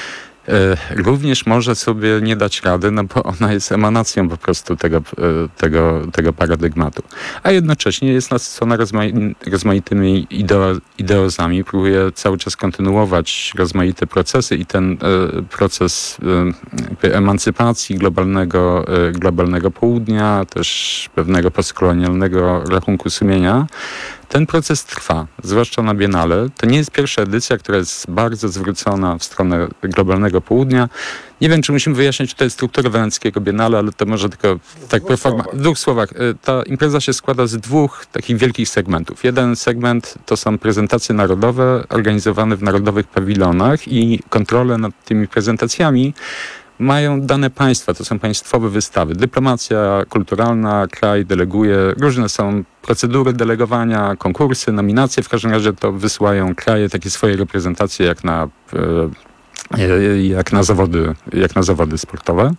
również może sobie nie dać rady, no bo ona jest emanacją po prostu tego, tego, tego paradygmatu. A jednocześnie jest nasycona rozmai- rozmaitymi ideo- ideozami, próbuje cały czas kontynuować rozmaite procesy i ten e, proces e, emancypacji globalnego, e, globalnego południa, też pewnego postkolonialnego rachunku sumienia, ten proces trwa, zwłaszcza na Biennale. To nie jest pierwsza edycja, która jest bardzo zwrócona w stronę globalnego południa. Nie wiem, czy musimy wyjaśnić tutaj strukturę weneckiego Biennale, ale to może tylko tak pro forma. W dwóch słowach. Ta impreza się składa z dwóch takich wielkich segmentów. Jeden segment to są prezentacje narodowe organizowane w narodowych pawilonach i kontrolę nad tymi prezentacjami mają dane państwa, to są państwowe wystawy. Dyplomacja kulturalna, kraj deleguje, różne są procedury delegowania, konkursy, nominacje, w każdym razie to wysyłają kraje takie swoje reprezentacje jak na, jak na zawody, jak na zawody sportowe.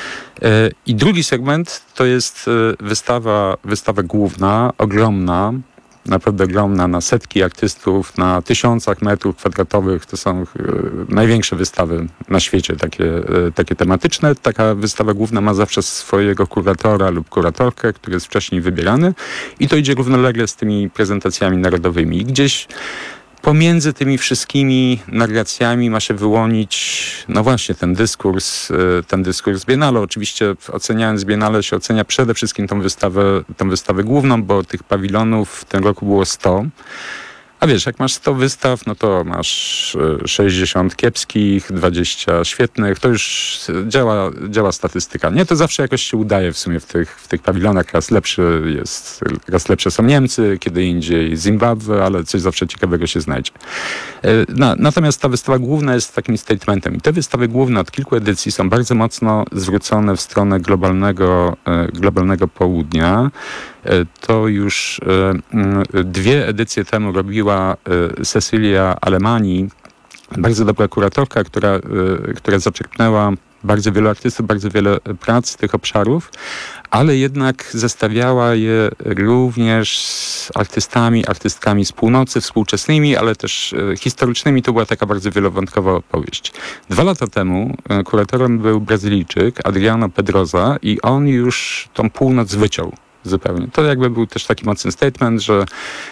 I drugi segment to jest wystawa, wystawa główna, ogromna, naprawdę ogromna, na setki artystów, na tysiącach metrów kwadratowych. To są e, największe wystawy na świecie, takie, e, takie tematyczne. Taka wystawa główna ma zawsze swojego kuratora lub kuratorkę, który jest wcześniej wybierany i to idzie równolegle z tymi prezentacjami narodowymi. I gdzieś pomiędzy tymi wszystkimi narracjami ma się wyłonić, no właśnie, ten dyskurs, ten dyskurs Biennale. Oczywiście oceniając Biennale się ocenia przede wszystkim tą wystawę, tą wystawę główną, bo tych pawilonów w tym roku było sto. A wiesz, jak masz sto wystaw, no to masz sześćdziesiąt kiepskich, dwadzieścia świetnych, to już działa, działa statystyka. Nie, to zawsze jakoś się udaje w sumie w tych, w tych pawilonach. Raz lepszy jest, raz lepsze są Niemcy, kiedy indziej Zimbabwe, ale coś zawsze ciekawego się znajdzie. Na, natomiast ta wystawa główna jest takim statementem. I te wystawy główne od kilku edycji są bardzo mocno zwrócone w stronę globalnego, globalnego południa. To już dwie edycje temu robiła Cecilia Alemani, bardzo dobra kuratorka, która, która zaczerpnęła bardzo wielu artystów, bardzo wiele prac z tych obszarów, ale jednak zestawiała je również z artystami, artystkami z północy, współczesnymi, ale też historycznymi. To była taka bardzo wielowątkowa opowieść. Dwa lata temu kuratorem był Brazylijczyk Adriano Pedrosa i on już tą północ wyciął zupełnie. To jakby był też taki mocny statement, że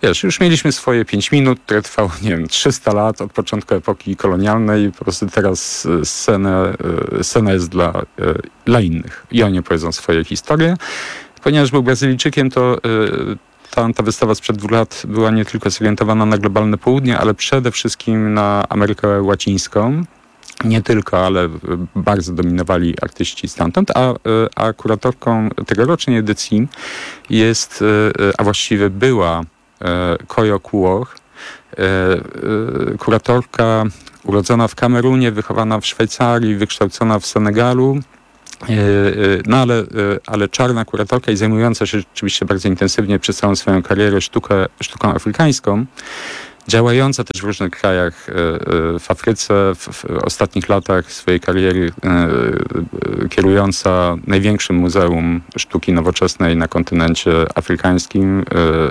Wiesz, już mieliśmy swoje pięć minut, które trwało, nie wiem, trzysta lat od początku epoki kolonialnej. Po prostu teraz scena, scena jest dla, dla innych i oni opowiedzą swoje historie. Ponieważ był Brazylijczykiem, to ta, ta wystawa sprzed dwóch lat była nie tylko zorientowana na globalne południe, ale przede wszystkim na Amerykę Łacińską. Nie tylko, ale bardzo dominowali artyści stamtąd, a, a kuratorką tegorocznej edycji jest, a właściwie była Koyo Kuoch, kuratorka urodzona w Kamerunie, wychowana w Szwajcarii, wykształcona w Senegalu. No ale, ale czarna kuratorka i zajmująca się rzeczywiście bardzo intensywnie przez całą swoją karierę sztukę, sztuką afrykańską, działająca też w różnych krajach w Afryce, w ostatnich latach swojej kariery kierująca największym muzeum sztuki nowoczesnej na kontynencie afrykańskim,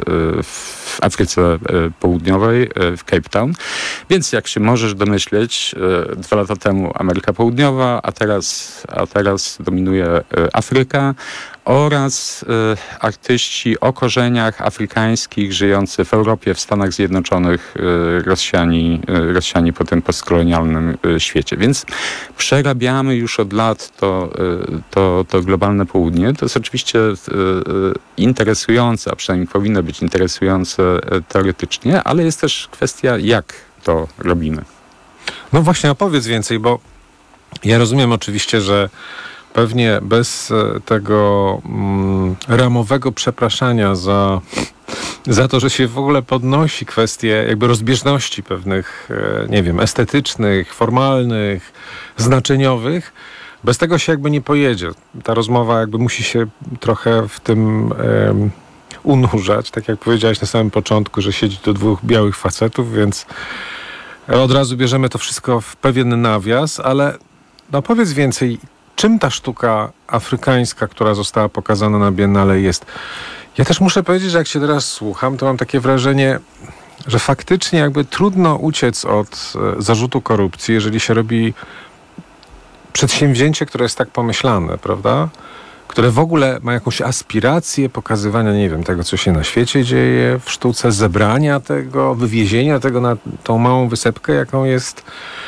w Afryce Południowej, w Cape Town. Więc jak się możesz domyśleć, dwa lata temu Ameryka Południowa, a teraz, a teraz dominuje Afryka oraz y, artyści o korzeniach afrykańskich żyjący w Europie, w Stanach Zjednoczonych, y, rozsiani, y, rozsiani po tym postkolonialnym y, świecie. Więc przerabiamy już od lat to, y, to, to globalne południe. To jest oczywiście y, y, interesujące, a przynajmniej powinno być interesujące y, teoretycznie, ale jest też kwestia, jak to robimy. No właśnie, opowiedz więcej, bo ja rozumiem oczywiście, że pewnie bez tego mm, ramowego przepraszania za, za to, że się w ogóle podnosi kwestie jakby rozbieżności pewnych, nie wiem, estetycznych, formalnych, znaczeniowych, bez tego się jakby nie pojedzie. Ta rozmowa jakby musi się trochę w tym em, unurzać. Tak jak powiedziałeś na samym początku, że siedzi tu dwóch białych facetów, więc od razu bierzemy to wszystko w pewien nawias, ale no powiedz więcej, czym ta sztuka afrykańska, która została pokazana na Biennale jest? Ja też muszę powiedzieć, że jak się teraz słucham, to mam takie wrażenie, że faktycznie jakby trudno uciec od e, zarzutu korupcji, jeżeli się robi przedsięwzięcie, które jest tak pomyślane, prawda? Które w ogóle ma jakąś aspirację pokazywania, nie wiem, tego, co się na świecie dzieje w sztuce, zebrania tego, wywiezienia tego na tą małą wysepkę, jaką jest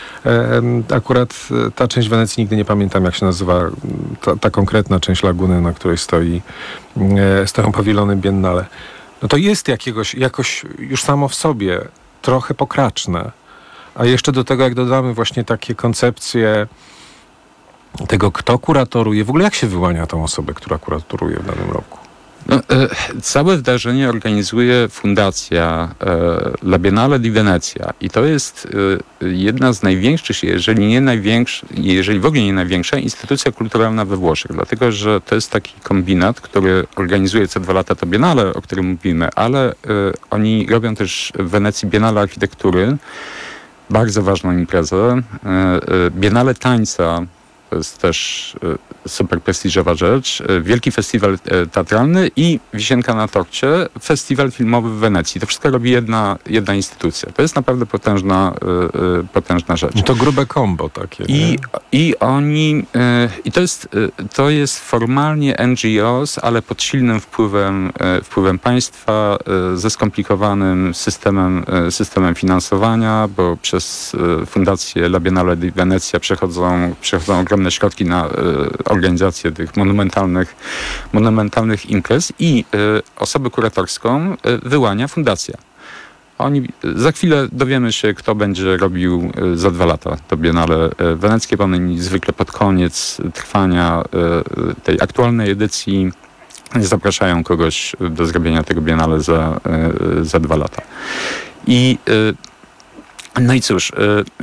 akurat ta część Wenecji, nigdy nie pamiętam, jak się nazywa ta, ta konkretna część laguny, na której stoi, stoją pawilony Biennale. No to jest jakiegoś, jakoś już samo w sobie trochę pokraczne. A jeszcze do tego, jak dodamy właśnie takie koncepcje tego, kto kuratoruje, w ogóle jak się wyłania tą osobę, która kuratoruje w danym roku? No, e, całe wydarzenie organizuje Fundacja e, La Biennale di Venezia i to jest e, jedna z największych, jeżeli nie największa, jeżeli w ogóle nie największa instytucja kulturalna we Włoszech, dlatego że to jest taki kombinat, który organizuje co dwa lata to Biennale, o którym mówimy, ale e, oni robią też w Wenecji Biennale Architektury, bardzo ważną imprezę, e, e, Biennale Tańca. To jest też super prestiżowa rzecz. Wielki festiwal teatralny i wisienka na torcie, festiwal filmowy w Wenecji. To wszystko robi jedna, jedna instytucja. To jest naprawdę potężna, potężna rzecz. I to grube kombo takie. I, i oni, i to jest, to jest formalnie N G O s, ale pod silnym wpływem, wpływem państwa, ze skomplikowanym systemem, systemem finansowania, bo przez Fundację La Biennale di Venezia przechodzą, przechodzą ogromne środki na y, organizację tych monumentalnych, monumentalnych imprez i y, osobę kuratorską y, wyłania fundacja. Oni, za chwilę dowiemy się, kto będzie robił y, za dwa lata to Biennale y, weneckie, bo oni zwykle pod koniec trwania y, tej aktualnej edycji zapraszają kogoś do zrobienia tego Biennale za, y, za dwa lata. I y, no i cóż,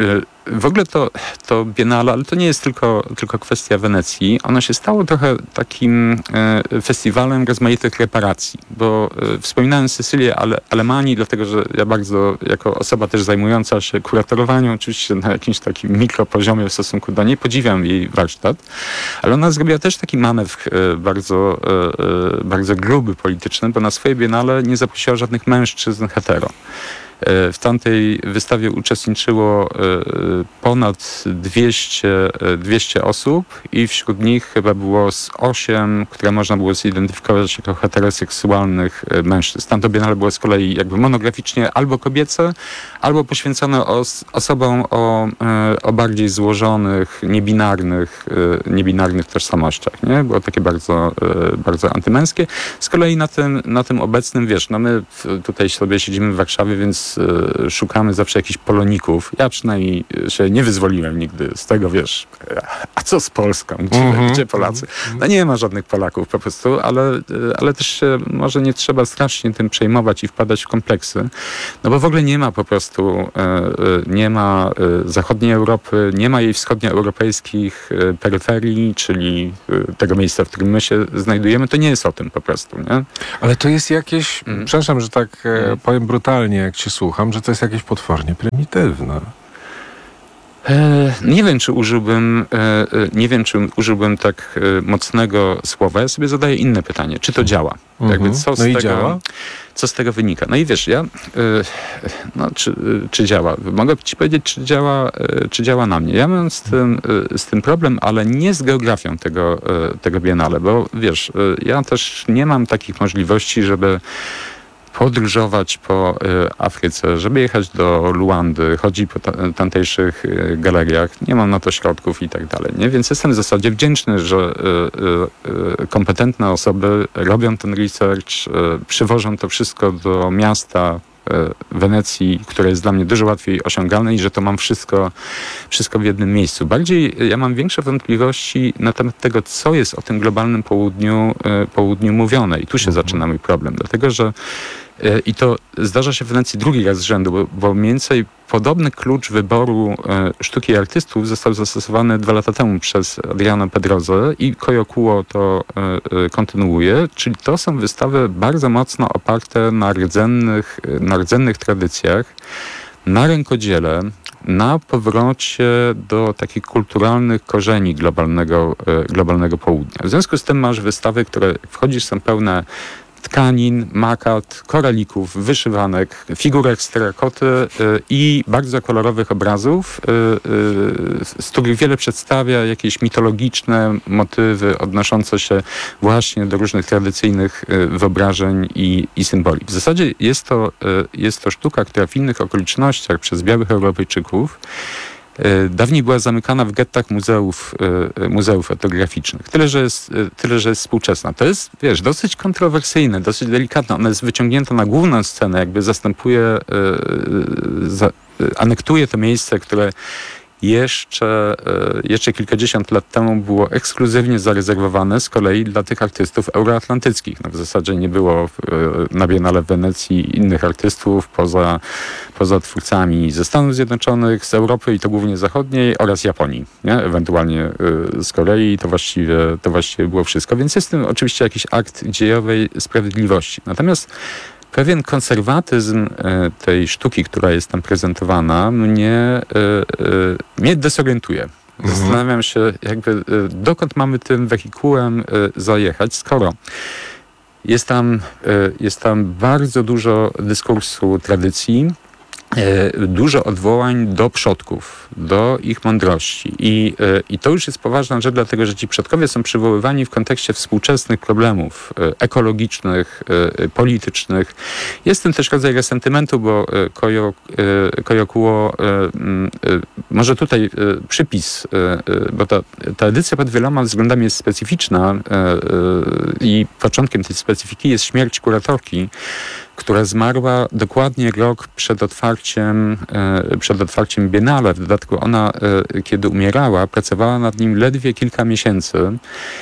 w ogóle to, to Biennale, ale to nie jest tylko, tylko kwestia Wenecji. Ono się stało trochę takim festiwalem rozmaitych reparacji, bo wspominałem Cecylię Alemani, dlatego że ja bardzo, jako osoba też zajmująca się kuratorowaniem, oczywiście na jakimś takim mikropoziomie w stosunku do niej, podziwiam jej warsztat, ale ona zrobiła też taki manewr bardzo, bardzo gruby polityczny, bo na swoje Biennale nie zaprosiła żadnych mężczyzn hetero. W tamtej wystawie uczestniczyło ponad dwieście, dwieście osób i wśród nich chyba było z osiem, które można było zidentyfikować jako heteroseksualnych mężczyzn. Tamto biennale było z kolei jakby monograficznie albo kobiece, albo poświęcone os- osobom o, o bardziej złożonych, niebinarnych, niebinarnych tożsamościach. Nie? Było takie bardzo, bardzo antymęskie. Z kolei na tym, na tym obecnym, wiesz, no my tutaj sobie siedzimy w Warszawie, więc szukamy zawsze jakichś poloników. Ja przynajmniej się nie wyzwoliłem nigdy z tego, wiesz, a co z Polską? Gdzie, mm-hmm. gdzie Polacy? No nie ma żadnych Polaków po prostu, ale, ale też się może nie trzeba strasznie tym przejmować i wpadać w kompleksy, no bo w ogóle nie ma po prostu, nie ma zachodniej Europy, nie ma jej wschodnioeuropejskich peryferii, czyli tego miejsca, w którym my się znajdujemy, to nie jest o tym po prostu, nie? Ale to jest jakieś, mm. przepraszam, że tak mm. powiem brutalnie, jak cię słucham, że to jest jakieś potwornie prymitywne. E, nie wiem, czy użyłbym, e, nie wiem, czy użyłbym tak e, mocnego słowa. Ja sobie zadaję inne pytanie. Czy to działa? Mm-hmm. Jakby co z no i tego, działa? Co z tego wynika? No i wiesz, ja, e, no, czy, czy działa? Mogę ci powiedzieć, czy działa, e, czy działa na mnie. Ja mam z tym, e, z tym problem, ale nie z geografią tego, e, tego biennale, bo wiesz, e, ja też nie mam takich możliwości, żeby podróżować po y, Afryce, żeby jechać do Luandy, chodzić po ta, tamtejszych y, galeriach. Nie mam na to środków i tak dalej. Nie? Więc jestem w zasadzie wdzięczny, że y, y, kompetentne osoby robią ten research, y, przywożą to wszystko do miasta y, Wenecji, które jest dla mnie dużo łatwiej osiągalne i że to mam wszystko, wszystko w jednym miejscu. Bardziej ja mam większe wątpliwości na temat tego, co jest o tym globalnym południu, y, południu mówione. I tu się zaczyna mój problem, dlatego że i to zdarza się w Wenecji drugi raz z rzędu, bo, bo mniej więcej podobny klucz wyboru e, sztuki artystów został zastosowany dwa lata temu przez Adriano Pedrozę i Koyo Kuo to e, e, kontynuuje, czyli to są wystawy bardzo mocno oparte na rdzennych, na rdzennych tradycjach, na rękodziele, na powrocie do takich kulturalnych korzeni globalnego, e, globalnego południa. W związku z tym masz wystawy, które wchodzisz, są pełne tkanin, makat, koralików, wyszywanek, figurek z terakoty y, i bardzo kolorowych obrazów, y, y, z których wiele przedstawia jakieś mitologiczne motywy odnoszące się właśnie do różnych tradycyjnych y, wyobrażeń i, i symboli. W zasadzie jest to, y, jest to sztuka, która w innych okolicznościach przez białych Europejczyków dawniej była zamykana w gettach muzeów, muzeów etnograficznych. Tyle że, jest, tyle, że jest współczesna. To jest, wiesz, dosyć kontrowersyjne, dosyć delikatne. Ona jest wyciągnięta na główną scenę, jakby zastępuje, za, anektuje to miejsce, które jeszcze, jeszcze kilkadziesiąt lat temu było ekskluzywnie zarezerwowane z kolei dla tych artystów euroatlantyckich. No w zasadzie nie było na Biennale w Wenecji innych artystów poza, poza twórcami ze Stanów Zjednoczonych, z Europy i to głównie zachodniej oraz Japonii, nie? Ewentualnie z Korei. To właściwie, to właściwie było wszystko. Więc jest w tym oczywiście jakiś akt dziejowej sprawiedliwości. Natomiast pewien konserwatyzm tej sztuki, która jest tam prezentowana, mnie, mnie dezorientuje. Zastanawiam się, jakby dokąd mamy tym wehikułem zajechać, skoro jest tam, jest tam bardzo dużo dyskursu tradycji, dużo odwołań do przodków, do ich mądrości. I, I to już jest poważna rzecz, dlatego że ci przodkowie są przywoływani w kontekście współczesnych problemów ekologicznych, politycznych. Jest w tym też rodzaj resentymentu, bo Koyo, Koyo Kuo, może tutaj przypis, bo ta, ta edycja pod wieloma względami jest specyficzna i początkiem tej specyfiki jest śmierć kuratorki, która zmarła dokładnie rok przed otwarciem, przed otwarciem Biennale. W dodatku ona, kiedy umierała, pracowała nad nim ledwie kilka miesięcy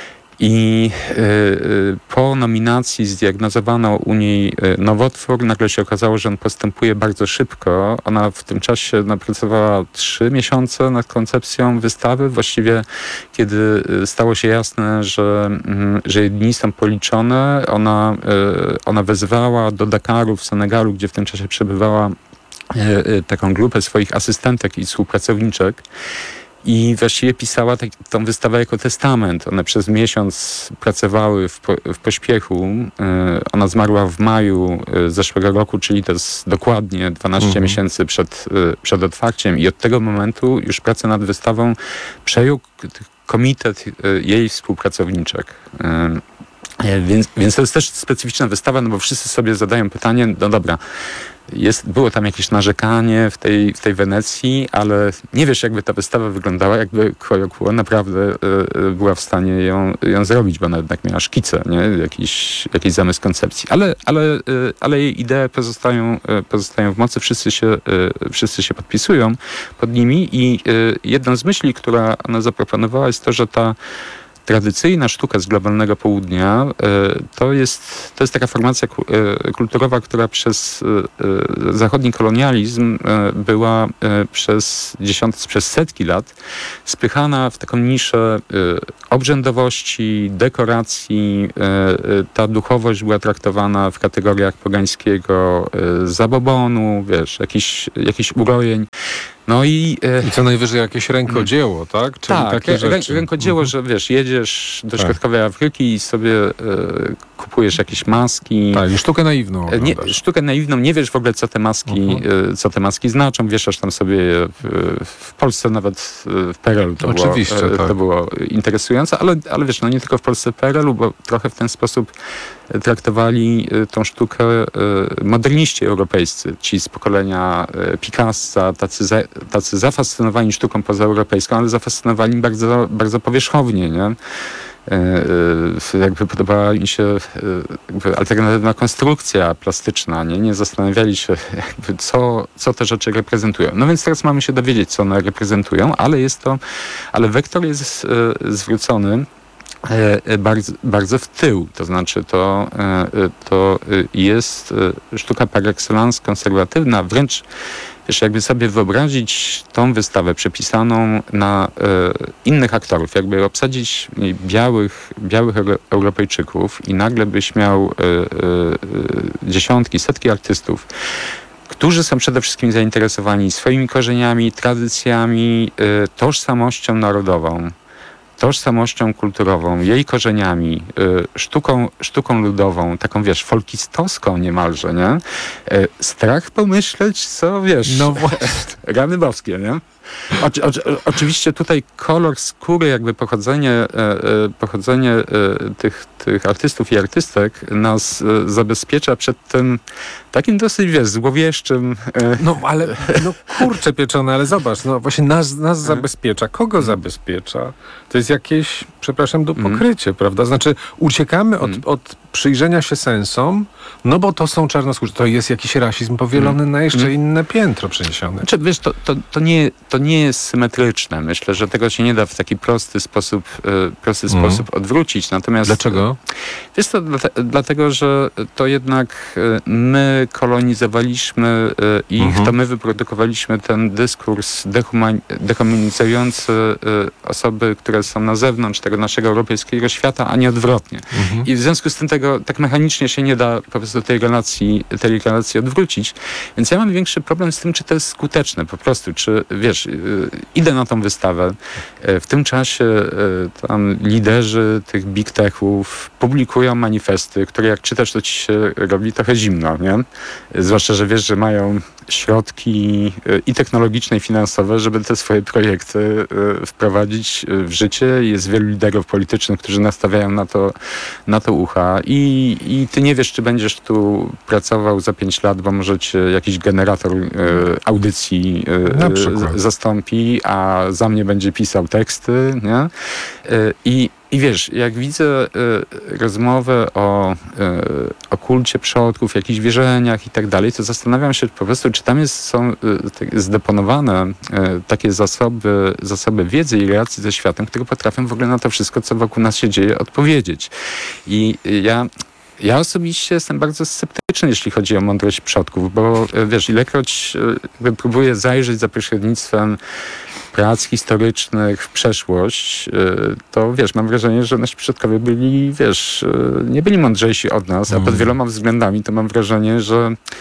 i po nominacji zdiagnozowano u niej nowotwór. Nagle się okazało, że on postępuje bardzo szybko. Ona w tym czasie napracowała trzy miesiące nad koncepcją wystawy. Właściwie kiedy stało się jasne, że, że jej dni są policzone, ona, ona wezwała do Dakaru w Senegalu, gdzie w tym czasie przebywała, taką grupę swoich asystentek i współpracowniczek. I właściwie pisała tak, tą wystawę jako testament. One przez miesiąc pracowały w, po, w pośpiechu. Ona zmarła w maju zeszłego roku, czyli to jest dokładnie dwanaście mhm. miesięcy przed, przed otwarciem. I od tego momentu już pracę nad wystawą przejął komitet jej współpracowniczek. Więc, więc to jest też specyficzna wystawa, no bo wszyscy sobie zadają pytanie, no dobra, jest, było tam jakieś narzekanie w tej, w tej Wenecji, ale nie wiesz, jakby ta wystawa wyglądała, jakby Quo Quo naprawdę y, była w stanie ją, ją zrobić, bo ona jednak miała szkice, nie? Jakiś, jakiś zamysł koncepcji. Ale, ale, y, ale jej idee pozostają, y, pozostają w mocy, wszyscy się, y, wszyscy się podpisują pod nimi i y, jedną z myśli, która ona zaproponowała, jest to, że ta tradycyjna sztuka z globalnego południa to jest, to jest taka formacja kulturowa, która przez zachodni kolonializm była przez dziesiątki, przez setki lat spychana w taką niszę obrzędowości, dekoracji. Ta duchowość była traktowana w kategoriach pogańskiego zabobonu, wiesz, jakichś, jakichś urojeń. No i, e, I co najwyżej jakieś rękodzieło, tak? Czyli tak, takie rę, rzeczy. rękodzieło, mhm. że wiesz, jedziesz do tak. środkowej Afryki i sobie e, kupujesz jakieś maski. Tak, i sztukę naiwną nie, Sztukę naiwną, nie wiesz w ogóle, co te maski, mhm. e, co te maski znaczą, wieszasz tam sobie w, w Polsce, nawet w P R L-u to, Oczywiście, było, tak. to było interesujące, ale, ale wiesz, no nie tylko w Polsce w P R L-u, bo trochę w ten sposób traktowali tą sztukę moderniści europejscy, ci z pokolenia Picassa, tacy, za, tacy zafascynowani sztuką pozaeuropejską, ale zafascynowani bardzo, bardzo powierzchownie, nie? Jakby podobała mi się jakby alternatywna konstrukcja plastyczna, nie, nie zastanawiali się jakby co, co te rzeczy reprezentują. No więc teraz mamy się dowiedzieć, co one reprezentują, ale jest to, ale wektor jest zwrócony bardzo, bardzo w tył, to znaczy to, to jest sztuka par excellence konserwatywna, wręcz wiesz, jakby sobie wyobrazić tą wystawę przepisaną na e, innych aktorów, jakby obsadzić białych, białych Europejczyków i nagle byś miał e, e, dziesiątki, setki artystów, którzy są przede wszystkim zainteresowani swoimi korzeniami, tradycjami, e, tożsamością narodową, tożsamością kulturową, jej korzeniami, y, sztuką, sztuką ludową, taką, wiesz, folkistowską niemalże, nie? Y, strach pomyśleć, co, wiesz, no właśnie. rany boskie, nie? Oczy, oczy, oczywiście tutaj kolor skóry, jakby pochodzenie, e, pochodzenie e, tych, tych artystów i artystek nas e, zabezpiecza przed tym takim dosyć, wiesz, złowieszczym... E, no ale, no kurczę pieczone, ale zobacz, no właśnie nas, nas zabezpiecza. Kogo zabezpiecza? To jest jakieś, przepraszam, do pokrycie, mm. prawda? Znaczy uciekamy od, mm. od przyjrzenia się sensom, no bo to są czarnoskórzy. To jest jakiś rasizm powielony mm. na jeszcze mm. inne piętro przeniesione. Znaczy, wiesz, to, to, to, nie, to nie jest symetryczne. Myślę, że tego się nie da w taki prosty sposób, e, prosty mm. sposób odwrócić. Natomiast, dlaczego? Wiesz to dlate, dlatego, że to jednak my kolonizowaliśmy e, ich, mm-hmm. to my wyprodukowaliśmy ten dyskurs dehuman, dehumanizujący e, osoby, które są na zewnątrz tego naszego europejskiego świata, a nie odwrotnie. Mm-hmm. I w związku z tym tego tak mechanicznie się nie da po prostu tej relacji, tej relacji odwrócić. Więc ja mam większy problem z tym, czy to jest skuteczne po prostu. Czy, wiesz, yy, idę na tą wystawę. Yy, w tym czasie yy, tam liderzy tych big techów publikują manifesty, które jak czytasz, to ci się robi trochę zimno, nie? Yy, zwłaszcza, że wiesz, że mają środki yy, i technologiczne, i finansowe, żeby te swoje projekty yy, wprowadzić w życie. Jest wielu liderów politycznych, którzy nastawiają na to, na to ucha i, i ty nie wiesz, czy będziesz tu pracował za pięć lat, bo może cię jakiś generator y, audycji y, z, zastąpi, a za mnie będzie pisał teksty, nie? Y, i I wiesz, jak widzę y, rozmowę o, y, o kulcie przodków, jakichś wierzeniach i tak dalej, to zastanawiam się po prostu, czy tam jest, są y, zdeponowane y, takie zasoby, zasoby wiedzy i relacji ze światem, które potrafią w ogóle na to wszystko, co wokół nas się dzieje, odpowiedzieć. I y, ja... Ja osobiście jestem bardzo sceptyczny, jeśli chodzi o mądrość przodków, bo wiesz, ilekroć jakby próbuję zajrzeć za pośrednictwem prac historycznych w przeszłość, to wiesz, mam wrażenie, że nasi przodkowie byli, wiesz, nie byli mądrzejsi od nas, a pod wieloma względami to mam wrażenie, że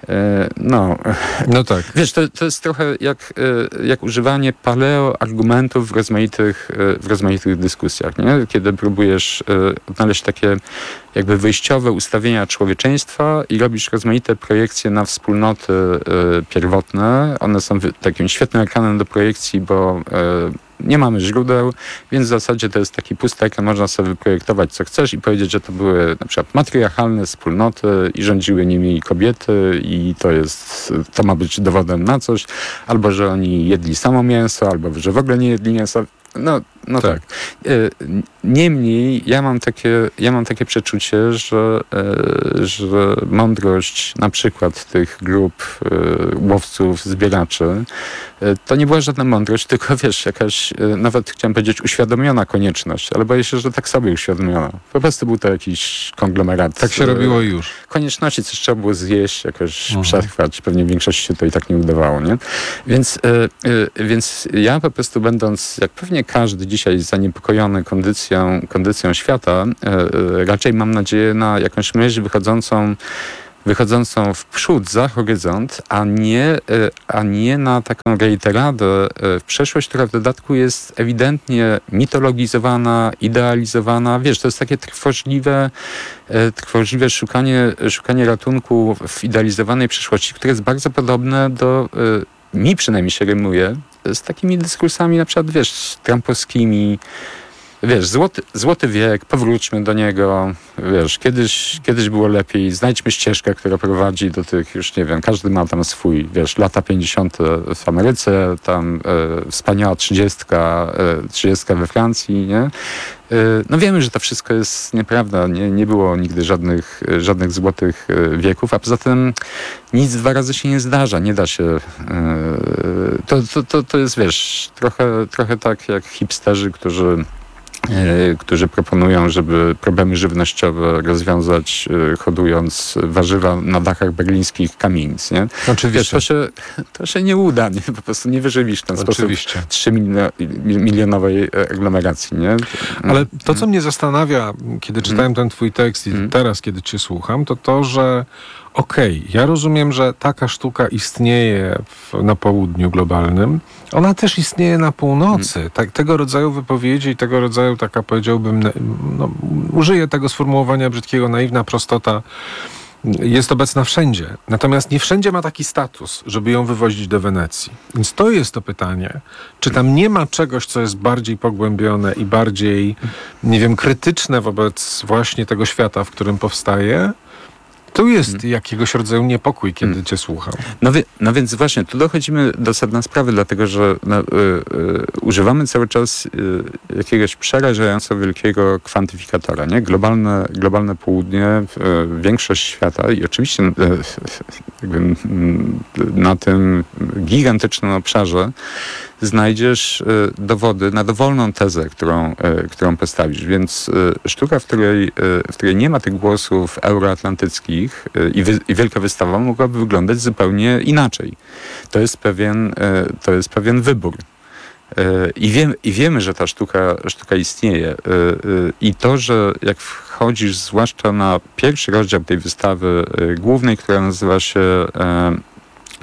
No, no tak. Wiesz, to, to jest trochę jak, jak używanie paleo argumentów w rozmaitych, w rozmaitych dyskusjach, nie? Kiedy próbujesz odnaleźć takie jakby wyjściowe ustawienia człowieczeństwa i robisz rozmaite projekcje na wspólnoty pierwotne. One są takim świetnym ekranem do projekcji, bo nie mamy źródeł, więc w zasadzie to jest taki pusty ekran, można sobie wyprojektować co chcesz i powiedzieć, że to były na przykład matriarchalne wspólnoty i rządziły nimi kobiety i to jest, to ma być dowodem na coś, albo że oni jedli samo mięso, albo że w ogóle nie jedli mięsa. No, no tak. tak. Niemniej ja mam takie, ja mam takie przeczucie, że, że mądrość na przykład tych grup łowców, zbieraczy, to nie była żadna mądrość, tylko wiesz, jakaś, nawet chciałem powiedzieć uświadomiona konieczność, ale boję się, że tak sobie uświadomiona. Po prostu był to jakiś konglomerat. Tak się robiło już. Konieczności, coś trzeba było zjeść, jakoś mhm. przetrwać. Pewnie w większości się to i tak nie udawało, nie? Więc, więc ja po prostu będąc, jak pewnie każdy dzisiaj zaniepokojony kondycją, kondycją świata, raczej mam nadzieję na jakąś myśl wychodzącą wychodzącą w przód, za horyzont, a nie, a nie na taką reiteradę w przeszłość, która w dodatku jest ewidentnie mitologizowana, idealizowana. Wiesz, to jest takie trwożliwe, trwożliwe szukanie, szukanie ratunku w idealizowanej przeszłości, które jest bardzo podobne do, mi przynajmniej się rymuje, z takimi dyskursami na przykład, wiesz, trumpowskimi. Wiesz, złoty, złoty wiek, powróćmy do niego, wiesz, kiedyś, kiedyś było lepiej, znajdźmy ścieżkę, która prowadzi do tych, już nie wiem, każdy ma tam swój, wiesz, lata pięćdziesiąte w Ameryce, tam e, wspaniała trzydziestka, e, trzydziestka we Francji, nie? E, no wiemy, że to wszystko jest nieprawda, nie, nie było nigdy żadnych, żadnych złotych wieków, a poza tym nic dwa razy się nie zdarza, nie da się, e, to, to, to, to jest, wiesz, trochę, trochę tak jak hipsterzy, którzy którzy proponują, żeby problemy żywnościowe rozwiązać hodując warzywa na dachach berlińskich kamienic, nie? Oczywiście. Wiesz, to, się, to się nie uda, nie? Po prostu nie wyżywisz w ten Oczywiście. sposób trzymilionowej aglomeracji, nie? Ale to, co mnie zastanawia, kiedy czytałem ten twój tekst i teraz, kiedy cię słucham, to to, że okej, okay, ja rozumiem, że taka sztuka istnieje w, na południu globalnym. Ona też istnieje na północy. Hmm. Tak, tego rodzaju wypowiedzi i tego rodzaju taka, powiedziałbym, no, użyję tego sformułowania brzydkiego, naiwna prostota jest obecna wszędzie. Natomiast nie wszędzie ma taki status, żeby ją wywozić do Wenecji. Więc to jest to pytanie, czy tam nie ma czegoś, co jest bardziej pogłębione i bardziej, nie wiem, krytyczne wobec właśnie tego świata, w którym powstaje. Tu jest hmm. jakiegoś rodzaju niepokój, kiedy hmm. cię słucham. No, wie, no więc właśnie, tu dochodzimy do sedna sprawy, dlatego że no, y, y, używamy cały czas y, jakiegoś przerażająco wielkiego kwantyfikatora, nie? Globalne, globalne południe, y, większość świata i oczywiście y, jakby, y, na tym gigantycznym obszarze znajdziesz y, dowody na dowolną tezę, którą, y, którą postawisz. Więc y, sztuka, w której, y, w której nie ma tych głosów euroatlantyckich y, i, wy, i wielka wystawa mogłaby wyglądać zupełnie inaczej. To jest pewien, y, to jest pewien wybór. Y, I, wiem, I wiemy, że ta sztuka, sztuka istnieje. Y, y, I to, że jak wchodzisz zwłaszcza na pierwszy rozdział tej wystawy y, głównej, która nazywa się y,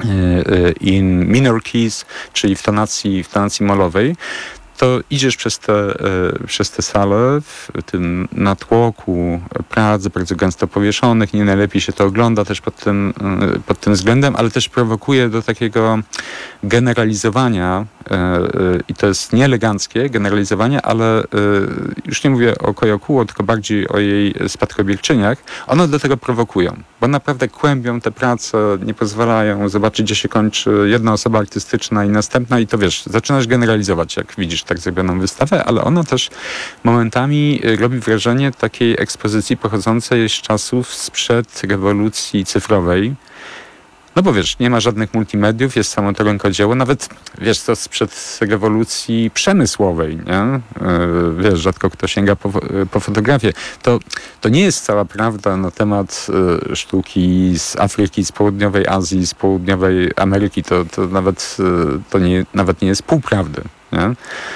in minor keys, czyli w tonacji, w tonacji molowej, to idziesz przez te, przez te sale w tym natłoku prac bardzo gęsto powieszonych, nie najlepiej się to ogląda też pod tym, pod tym względem, ale też prowokuje do takiego generalizowania i to jest nieeleganckie generalizowanie, ale już nie mówię o Kojokuło, tylko bardziej o jej spadkobierczyniach. One do tego prowokują, bo naprawdę kłębią te prace, nie pozwalają zobaczyć, gdzie się kończy jedna osoba artystyczna i następna i to wiesz, zaczynasz generalizować, jak widzisz tak zrobioną wystawę, ale ona też momentami robi wrażenie takiej ekspozycji pochodzącej z czasów sprzed rewolucji cyfrowej. No bo wiesz, nie ma żadnych multimediów, jest samo to rękodzieło, nawet wiesz, to sprzed rewolucji przemysłowej, nie? Yy, wiesz, rzadko kto sięga po, po fotografię. To, to nie jest cała prawda na temat y, sztuki z Afryki, z południowej Azji, z południowej Ameryki, to, to, nawet, y, to nie, nawet nie jest pół prawdy, nie?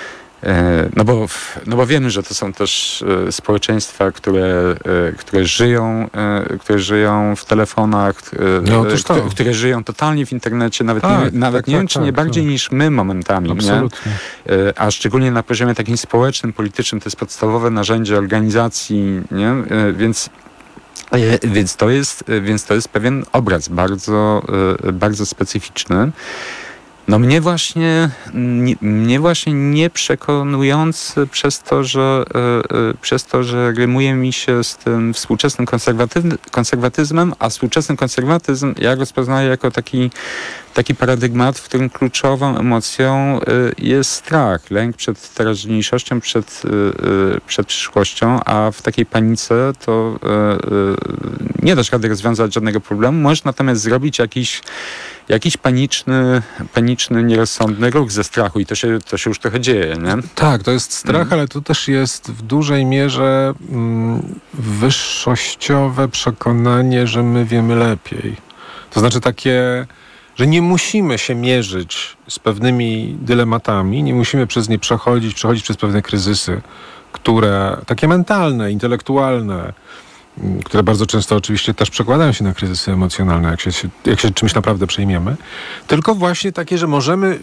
No bo, no bo wiemy, że to są też społeczeństwa, które, które, żyją, które żyją w telefonach, no, które, które żyją totalnie w internecie, nawet tak, nie, nawet tak, nie wiem, tak, czy nie tak, bardziej tak. niż my momentami. Absolutnie. Nie? A szczególnie na poziomie takim społecznym, politycznym, to jest podstawowe narzędzie organizacji, nie? Więc Więc to jest, więc to jest pewien obraz bardzo, bardzo specyficzny. No mnie właśnie, nie, mnie właśnie nie przekonujący przez to, że, przez to, że rymuje mi się z tym współczesnym konserwatyzmem, a współczesny konserwatyzm ja rozpoznaję jako taki, taki paradygmat, w którym kluczową emocją jest strach, lęk przed teraźniejszością, przed, przed przyszłością, a w takiej panice to nie dasz rady rozwiązać żadnego problemu. Możesz natomiast zrobić jakiś Jakiś paniczny, paniczny, nierozsądny ruch ze strachu i to się, to się już trochę dzieje, nie? Tak, to jest strach, mm. ale to też jest w dużej mierze mm, wyższościowe przekonanie, że my wiemy lepiej. To znaczy takie, że nie musimy się mierzyć z pewnymi dylematami, nie musimy przez nie przechodzić, przechodzić przez pewne kryzysy, które takie mentalne, intelektualne, które bardzo często oczywiście też przekładają się na kryzysy emocjonalne, jak się, jak się czymś naprawdę przejmiemy, tylko właśnie takie, że możemy